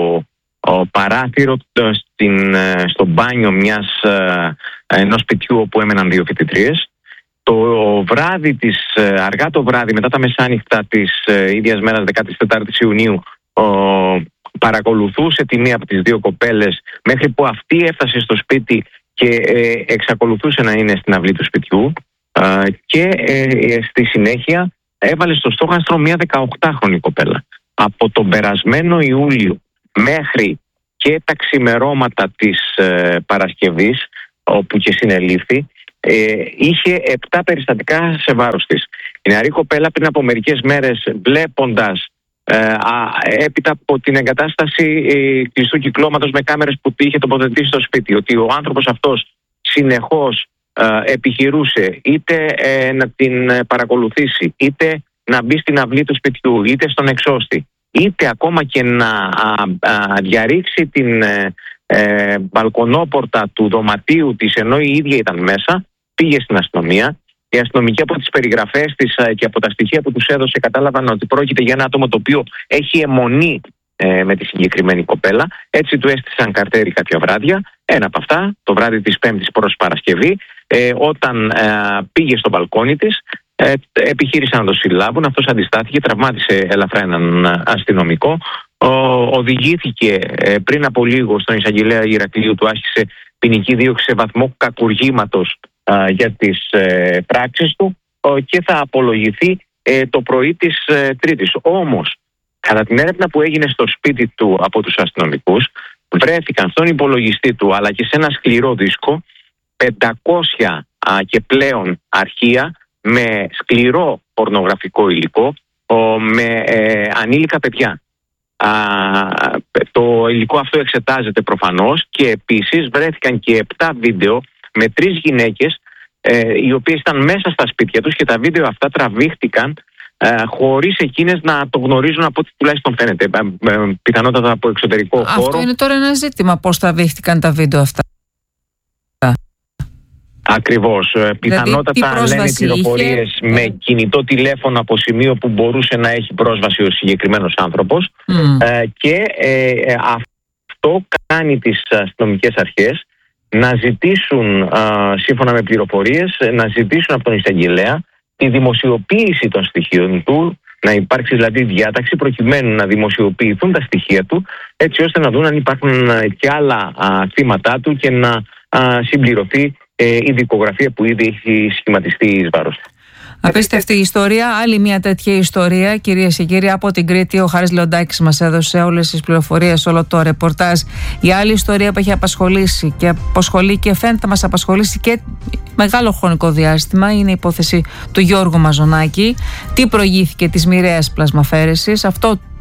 ο παράθυρο στην, στο μπάνιο μιας, ενός σπιτιού όπου έμεναν δύο φοιτητρίες. Το βράδυ της, αργά το βράδυ, μετά τα μεσάνυχτα της ίδιας μέρας δεκατέσσερις Ιουνίου, ο, παρακολουθούσε τη μία από τις δύο κοπέλες μέχρι που αυτή έφτασε στο σπίτι και ε, εξακολουθούσε να είναι στην αυλή του σπιτιού, ε, και ε, στη συνέχεια έβαλε στο στόχαστρο μια δεκαοκτάχρονη κοπέλα. Από τον περασμένο Ιούλιο μέχρι και τα ξημερώματα της ε, Παρασκευής, όπου και συνελήφθη, ε, είχε επτά περιστατικά σε βάρος της. Η νεαρή κοπέλα πριν από μερικές μέρες, βλέποντας ε, α, έπειτα από την εγκατάσταση ε, κλειστού κυκλώματος με κάμερες που είχε τοποθετήσει στο σπίτι, ότι ο άνθρωπος αυτός συνεχώς ε, επιχειρούσε είτε ε, να την παρακολουθήσει, είτε να μπει στην αυλή του σπιτιού, είτε στον εξώστη, είτε ακόμα και να α, α, διαρρήξει την ε, ε, μπαλκονόπορτα του δωματίου της ενώ η ίδια ήταν μέσα, πήγε στην αστυνομία. Οι αστυνομικοί από τις περιγραφές της ε, και από τα στοιχεία που τους έδωσε κατάλαβαν ότι πρόκειται για ένα άτομο το οποίο έχει αιμονή ε, με τη συγκεκριμένη κοπέλα. Έτσι του έστησαν καρτέρι κάποια βράδια. Ένα από αυτά, το βράδυ της Πέμπτης προς Παρασκευή, ε, όταν ε, πήγε στο μπαλκόνι της, Ε, επιχείρησαν να το συλλάβουν. Αυτός αντιστάθηκε, τραυμάτισε ελαφρά έναν αστυνομικό. Ο, οδηγήθηκε ε, πριν από λίγο στον εισαγγελέα Ηρακλείου, του άσκησε ποινική δίωξη σε βαθμό κακουργήματος ε, για τις ε, πράξεις του ε, και θα απολογηθεί ε, το πρωί της ε, Τρίτης. Όμως, κατά την έρευνα που έγινε στο σπίτι του από τους αστυνομικούς, βρέθηκαν στον υπολογιστή του αλλά και σε ένα σκληρό δίσκο πεντακόσια α, και πλέον αρχεία με σκληρό πορνογραφικό υλικό, με ε, ανήλικα παιδιά. Α, το υλικό αυτό εξετάζεται προφανώς, και επίσης βρέθηκαν και επτά βίντεο με τρεις γυναίκες ε, οι οποίες ήταν μέσα στα σπίτια τους, και τα βίντεο αυτά τραβήχτηκαν ε, χωρίς εκείνες να το γνωρίζουν, από ό,τι τουλάχιστον φαίνεται, ε, ε, πιθανότατα από εξωτερικό αυτό χώρο. Αυτό είναι τώρα ένα ζήτημα, πώς τραβήχτηκαν τα βίντεο αυτά. Ακριβώς. Πιθανότατα λένε πληροφορίες με κινητό τηλέφωνο από σημείο που μπορούσε να έχει πρόσβαση ο συγκεκριμένος άνθρωπος. Mm. Ε, και ε, αυτό κάνει τις αστυνομικές αρχές να ζητήσουν, ε, σύμφωνα με πληροφορίες, να ζητήσουν από τον εισαγγελέα τη δημοσιοποίηση των στοιχείων του, να υπάρξει δηλαδή διάταξη προκειμένου να δημοσιοποιηθούν τα στοιχεία του, έτσι ώστε να δουν αν υπάρχουν και άλλα α, θύματά του και να α, συμπληρωθεί η δικογραφία που ήδη έχει σχηματιστεί εις βάρος. Απίστευτη ιστορία. Άλλη μια τέτοια ιστορία, κυρίες και κύριοι, από την Κρήτη. Ο Χάρης Λεοντάκης μας έδωσε όλες τις πληροφορίες, όλο το ρεπορτάζ. Η άλλη ιστορία που έχει απασχολήσει και απασχολεί και φαίνεται να μας απασχολήσει και μεγάλο χρονικό διάστημα είναι η υπόθεση του Γιώργου Μαζονάκη. Τι προηγήθηκε της μοιραίας πλασμαφαίρεσης? Αυτό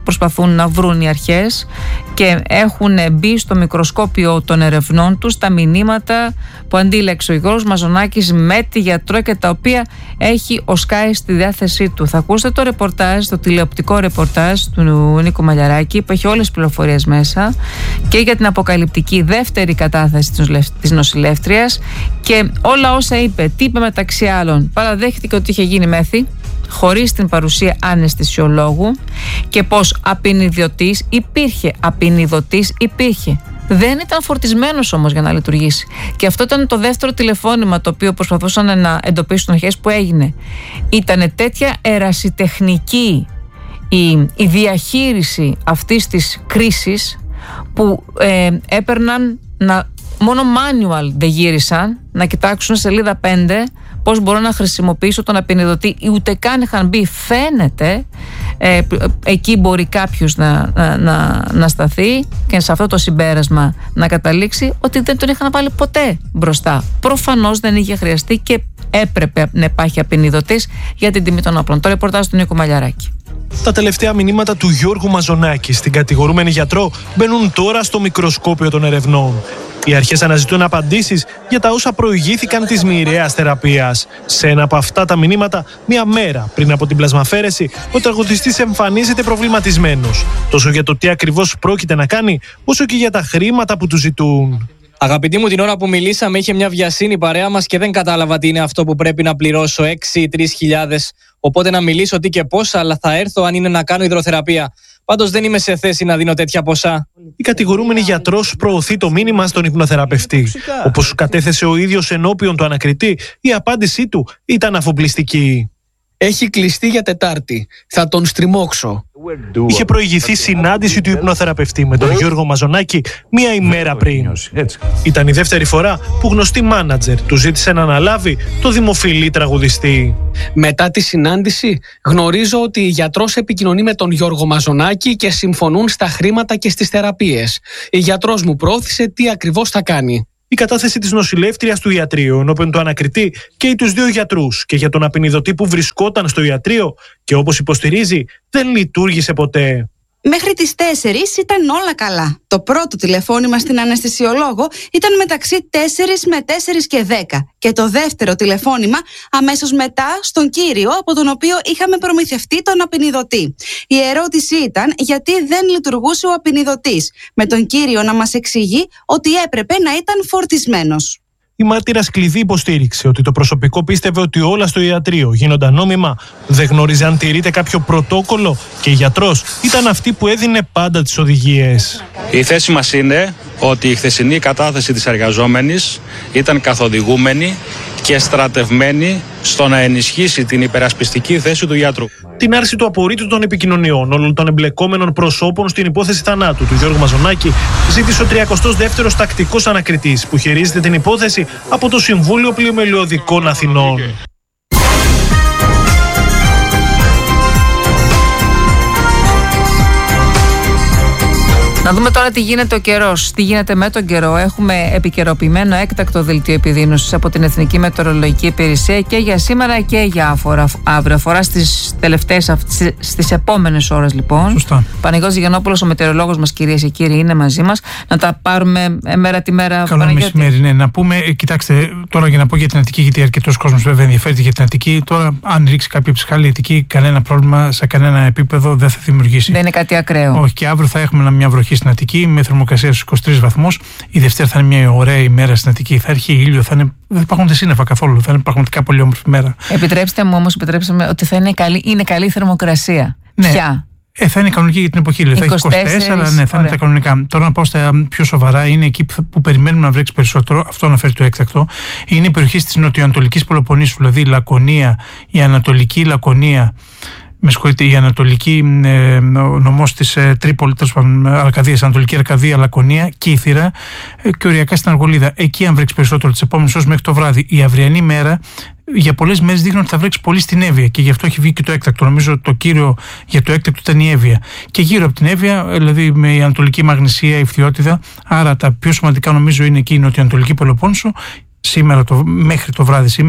προσπαθούν να βρουν οι αρχές και έχουν μπει στο μικροσκόπιο των ερευνών τους τα μηνύματα που αντίλεξε ο Γιώργος Μαζονάκης με τη γιατρό και τα οποία έχει ο Sky στη διάθεσή του. Θα ακούσετε το ρεπορτάζ, το τηλεοπτικό ρεπορτάζ του Νίκου Μαλιαράκη που έχει όλες τις πληροφορίες μέσα και για την αποκαλυπτική δεύτερη κατάθεση της νοσηλεύτριας και όλα όσα είπε. Τι είπε μεταξύ άλλων? Παραδέχτηκε ότι είχε γίνει μέθη χωρίς την παρουσία αναισθησιολόγου και πως απεινιδιωτής υπήρχε, απεινιδωτής υπήρχε. Δεν ήταν φορτισμένος όμως για να λειτουργήσει. Και αυτό ήταν το δεύτερο τηλεφώνημα το οποίο προσπαθούσαν να εντοπίσουν αρχές που έγινε. Ήταν τέτοια ερασιτεχνική η, η διαχείριση αυτής της κρίσης που ε, έπαιρναν να, μόνο manual δεν γύρισαν να κοιτάξουν σελίδα πέντε πώς μπορώ να χρησιμοποιήσω τον απεινιδωτή, ούτε καν είχαν μπει. Φαίνεται ε, εκεί μπορεί κάποιος να, να, να, να σταθεί και σε αυτό το συμπέρασμα να καταλήξει ότι δεν τον είχαν βάλει ποτέ μπροστά. Προφανώς δεν είχε χρειαστεί και έπρεπε να υπάρχει απεινιδωτής για την τιμή των όπλων. Το ρεπορτάζ του Νίκου Μαλιαράκη. Τα τελευταία μηνύματα του Γιώργου Μαζονάκη στην κατηγορούμενη γιατρό μπαίνουν τώρα στο μικροσκόπιο των ερευνών. Οι αρχές αναζητούν απαντήσεις για τα όσα προηγήθηκαν της μοιραίας θεραπείας. Σε ένα από αυτά τα μηνύματα, μία μέρα πριν από την πλασμαφέρεση, ο τραγουδιστής εμφανίζεται προβληματισμένος. Τόσο για το τι ακριβώς πρόκειται να κάνει, όσο και για τα χρήματα που του ζητούν. Αγαπητοί μου, την ώρα που μιλήσαμε είχε μια βιασύνη παρέα μας και δεν κατάλαβα τι είναι αυτό που πρέπει να πληρώσω, έξι ή τρεις χιλιάδες. Οπότε να μιλήσω τι και πόσα, αλλά θα έρθω αν είναι να κάνω υδροθεραπεία. Πάντως δεν είμαι σε θέση να δίνω τέτοια ποσά. Η κατηγορούμενη γιατρός προωθεί το μήνυμα στον υπνοθεραπευτή. Όπως κατέθεσε ο ίδιος ενώπιον του ανακριτή, η απάντησή του ήταν αφοπλιστική. Έχει κλειστεί για Τετάρτη. Θα τον στριμώξω. Είχε προηγηθεί συνάντηση του υπνοθεραπευτή με τον Γιώργο Μαζονάκη μία ημέρα πριν. Ήταν η δεύτερη φορά που γνωστή μάνατζερ του ζήτησε να αναλάβει το δημοφιλή τραγουδιστή. Μετά τη συνάντηση γνωρίζω ότι η γιατρός επικοινωνεί με τον Γιώργο Μαζονάκη και συμφωνούν στα χρήματα και στις θεραπείες. Η γιατρός μου πρόθεσε τι ακριβώς θα κάνει. Η κατάθεση της νοσηλεύτριας του ιατρείου ενώπιον του ανακριτή καίει τους δύο γιατρούς και για τον απεινιδωτή που βρισκόταν στο ιατρείο και όπως υποστηρίζει δεν λειτουργήσε ποτέ. Μέχρι τις τέσσερις ήταν όλα καλά. Το πρώτο τηλεφώνημα στην αναισθησιολόγο ήταν μεταξύ τέσσερις με τέσσερις και δέκα και το δεύτερο τηλεφώνημα αμέσως μετά στον κύριο από τον οποίο είχαμε προμηθευτεί τον απεινιδωτή. Η ερώτηση ήταν γιατί δεν λειτουργούσε ο απεινιδωτής, με τον κύριο να μας εξηγεί ότι έπρεπε να ήταν φορτισμένος. Η μάρτυρας κλειδί υποστήριξε ότι το προσωπικό πίστευε ότι όλα στο ιατρείο γίνονταν νόμιμα, δεν γνώριζε αν τηρείται κάποιο πρωτόκολλο και η γιατρός ήταν αυτή που έδινε πάντα τις οδηγίες. Η θέση μας είναι ότι η χθεσινή κατάθεση της εργαζόμενης ήταν καθοδηγούμενη και στρατευμένη στο να ενισχύσει την υπερασπιστική θέση του γιατρού. Την άρση του απορρίτου των επικοινωνιών όλων των εμπλεκόμενων προσώπων στην υπόθεση θανάτου του Γιώργου Μαζονάκη ζήτησε ο τριακοστός δεύτερος τακτικός ανακριτής που χειρίζεται την υπόθεση από το Συμβούλιο Πλημελιωδικών Αθηνών. Να δούμε τώρα τι γίνεται ο καιρός, τι γίνεται με τον καιρό. Έχουμε επικαιροποιημένο έκτακτο δελτίο επιδείνωσης από την Εθνική Μετεωρολογική Υπηρεσία και για σήμερα και για αύριο. Αφορά στις τελευταίες, στις επόμενες ώρες λοιπόν. Σωστά. Παναγιώτης Γιαννόπουλος, ο μετεωρολόγος μας, κυρίες και κύριοι, είναι μαζί μας. Να τα πάρουμε μέρα τη μέρα. Καλό μεσημέρι, ναι. Να πούμε, κοιτάξτε, τώρα για να πω για την Αττική, γιατί αρκετός κόσμος βέβαια ενδιαφέρεται για την Αττική. Τώρα, αν ρίξει κάποια ψυχάλη η Αττική, κανένα πρόβλημα σε κανένα επίπεδο δεν θα δημιουργήσει. Δεν είναι κάτι ακραίο. Όχι, και αύριο θα έχουμε μια βροχή στην Αττική με θερμοκρασία στους είκοσι τρεις βαθμούς. Η Δευτέρα θα είναι μια ωραία ημέρα στην Αττική. Θα έρχει ήλιο, θα είναι, δεν υπάρχουν σύννεφα καθόλου. Θα είναι πραγματικά πολύ όμορφη μέρα. Επιτρέψτε μου όμως, επιτρέψτε μου ότι θα είναι καλή, είναι καλή θερμοκρασία. Ναι. Ποια? Ε, θα είναι κανονική για την εποχή. Δηλαδή, θα έχει είκοσι τέσσερα, ναι, θα είναι τα κανονικά. Τώρα να πάω στα πιο σοβαρά, είναι εκεί που, που περιμένουμε να βρέξει περισσότερο. Αυτό αναφέρει το έκτακτο. Είναι η περιοχή τη νοτιοανατολική Πελοποννήσου, δηλαδή η Λακωνία, η Ανατολική Λακωνία. Με συγχωρείτε, η Ανατολική ε, νομός της ε, Τρίπολη, τέλος πάντων, Αρκαδίας, Ανατολική Αρκαδία, Λακωνία, Κύθυρα ε, και οριακά στην Αργολίδα. Εκεί, αν βρέξει περισσότερο τις επόμενες ώρες μέχρι το βράδυ. Η αυριανή μέρα για πολλές μέρες δείχνει ότι θα βρέξει πολύ στην Εύβοια και γι' αυτό έχει βγει και το έκτακτο. Νομίζω το κύριο για το έκτακτο ήταν η Εύβοια. Και γύρω από την Εύβοια, δηλαδή με η Ανατολική Μαγνησία, η Φθιώτιδα, άρα τα πιο σημαντικά νομίζω είναι εκεί η Νοτιοανατολική Πελοπόννησο. Σήμερα το, μέχρι το βράδυ σήμερα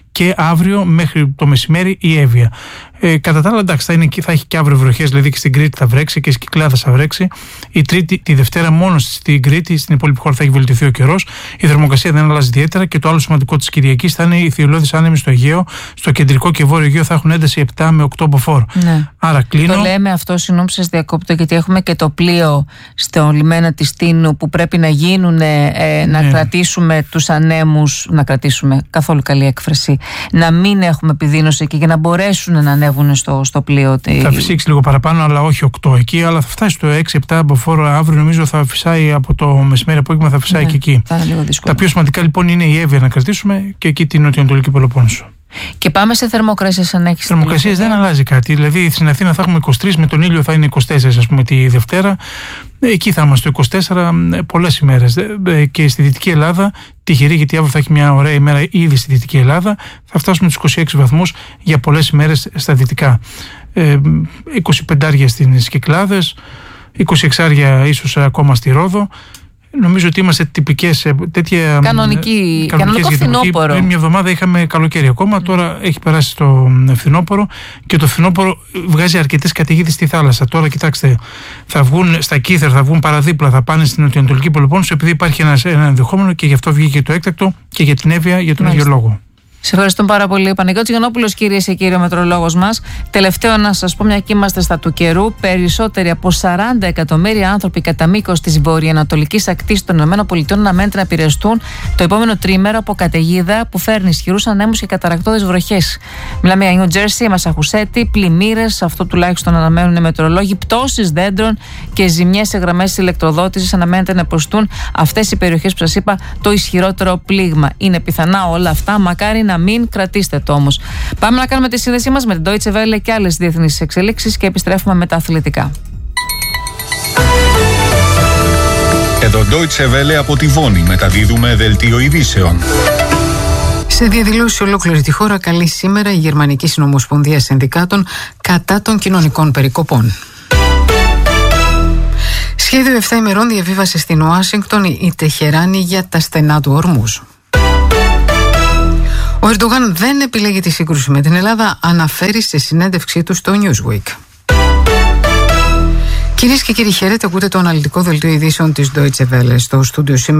και αύριο μέχρι το μεσημέρι η Εύβοια. Ε, κατά τα άλλα, εντάξει, θα, είναι, θα έχει και αύριο βροχές, δηλαδή και στην Κρήτη θα βρέξει και στην Κυκλάδα θα βρέξει. Η Τρίτη, τη Δευτέρα, μόνο στην Κρήτη, στην υπόλοιπη χώρα θα έχει βελτιωθεί ο καιρός. Η θερμοκρασία δεν αλλάζει ιδιαίτερα και το άλλο σημαντικό της Κυριακής θα είναι οι θηριώδεις άνεμοι στο Αιγαίο. Στο κεντρικό και βόρειο Αιγαίο θα έχουν ένταση επτά με οκτώ μποφόρ. Ναι. Άρα κλείνω. Το λέμε αυτό, συγγνώμη που σας διακόπτω, γιατί έχουμε και το πλοίο στο λιμένα της Τίνου που πρέπει να γίνουν, ε, να ναι. κρατήσουμε τους ανέμους, να κρατήσουμε, καθόλου καλή έκφραση, να μην έχουμε επιδείνωση εκεί για να μπορέσουν να ανέβουν στο, στο πλοίο. Θα φυσήξει λίγο παραπάνω, αλλά όχι οκτώ εκεί, αλλά θα φτάσει στο έξι επτά μποφόρ αύριο. Νομίζω θα φυσάει από το μεσημέρι απόγευμα, θα φυσάει ναι, και εκεί. Τα πιο σημαντικά λοιπόν είναι η Εύβοια να κρατήσουμε και εκεί την νοτιοανατολική Πελοπόννησο. Και πάμε σε θερμοκρασίες αν έχεις. Θερμοκρασίες δεν αλλάζει κάτι. Δηλαδή στην Αθήνα θα έχουμε είκοσι τρεις, με τον ήλιο θα είναι είκοσι τέσσερα, ας πούμε, τη Δευτέρα. Εκεί θα είμαστε είκοσι τέσσερα πολλές ημέρες. Και στη Δυτική Ελλάδα, τυχερή, γιατί αύριο θα έχει μια ωραία ημέρα ήδη στη Δυτική Ελλάδα, θα φτάσουμε τους είκοσι έξι βαθμούς για πολλές ημέρες στα δυτικά. Ε, είκοσι πέντε στις Κυκλάδες, είκοσι έξι ίσως ακόμα στη Ρόδο. Νομίζω ότι είμαστε τυπικές τέτοια. Κανονική, κανονικό φθινόπωρο. Πριν μια εβδομάδα είχαμε καλοκαίρι ακόμα, τώρα έχει περάσει το φθινόπωρο και το φθινόπωρο βγάζει αρκετές καταιγίδες στη θάλασσα. Τώρα κοιτάξτε, θα βγουν στα Κύθερ, θα βγουν παραδίπλα, θα πάνε στην νοτιοανατολική Πελοπόννησο, επειδή υπάρχει ένα, ένα ενδεχόμενο και γι' αυτό βγήκε το έκτακτο και για την Εύβοια για τον ίδιο λόγο. Σε ευχαριστούμε πάρα πολύ. Παναγιώτης Γιαννόπουλος, κυρίες και κύριοι, ο μετρολόγος μας. Τελευταίο να σας πω, μια και είμαστε στα του καιρού, περισσότεροι από σαράντα εκατομμύρια άνθρωποι κατά μήκος της βορειοανατολικής ακτής των ΗΠΑ αναμένεται να επηρεαστούν το επόμενο τρίμερο από καταιγίδα που φέρνει ισχυρούς ανέμους και καταρρακτώδεις βροχές. Μιλάμε για Νιου Τζέρσι, Μασαχουσέτη, πλημμύρες, αυτό τουλάχιστον αναμένουν οι μετρολόγοι, πτώσεις δέντρων και ζημιές σε γραμμές ηλεκτροδότησης. Αναμένεται να υποστούν αυτές οι περιοχές που σας είπα το ισχυρότερο πλήγμα. Είναι πιθανά όλα αυτά, μακάρι να μην κρατήσετε το όμως. Πάμε να κάνουμε τη σύνδεσή μας με την Deutsche Welle και άλλες διεθνείς εξελίξεις και επιστρέφουμε με τα αθλητικά. Εδώ Deutsche Welle από τη Βόνη μεταδίδουμε δελτίο ειδήσεων. Σε διαδηλώσεις ολόκληρη τη χώρα καλεί σήμερα η Γερμανική Συνομοσπονδία Συνδικάτων κατά των κοινωνικών περικοπών. Σχέδιο επτά ημερών διαβίβασε στην Ουάσιγκτον η Τεχεράνη για τα στενά του Ορμούζ. Ο Ερντογάν δεν επιλέγει τη σύγκρουση με την Ελλάδα, αναφέρει σε συνέντευξή του στο Newsweek. Κυρίες και κύριοι, χαίρετε, ακούτε το αναλυτικό δελτίο ειδήσεων της Deutsche Welle. Στο στούντιο σήμερα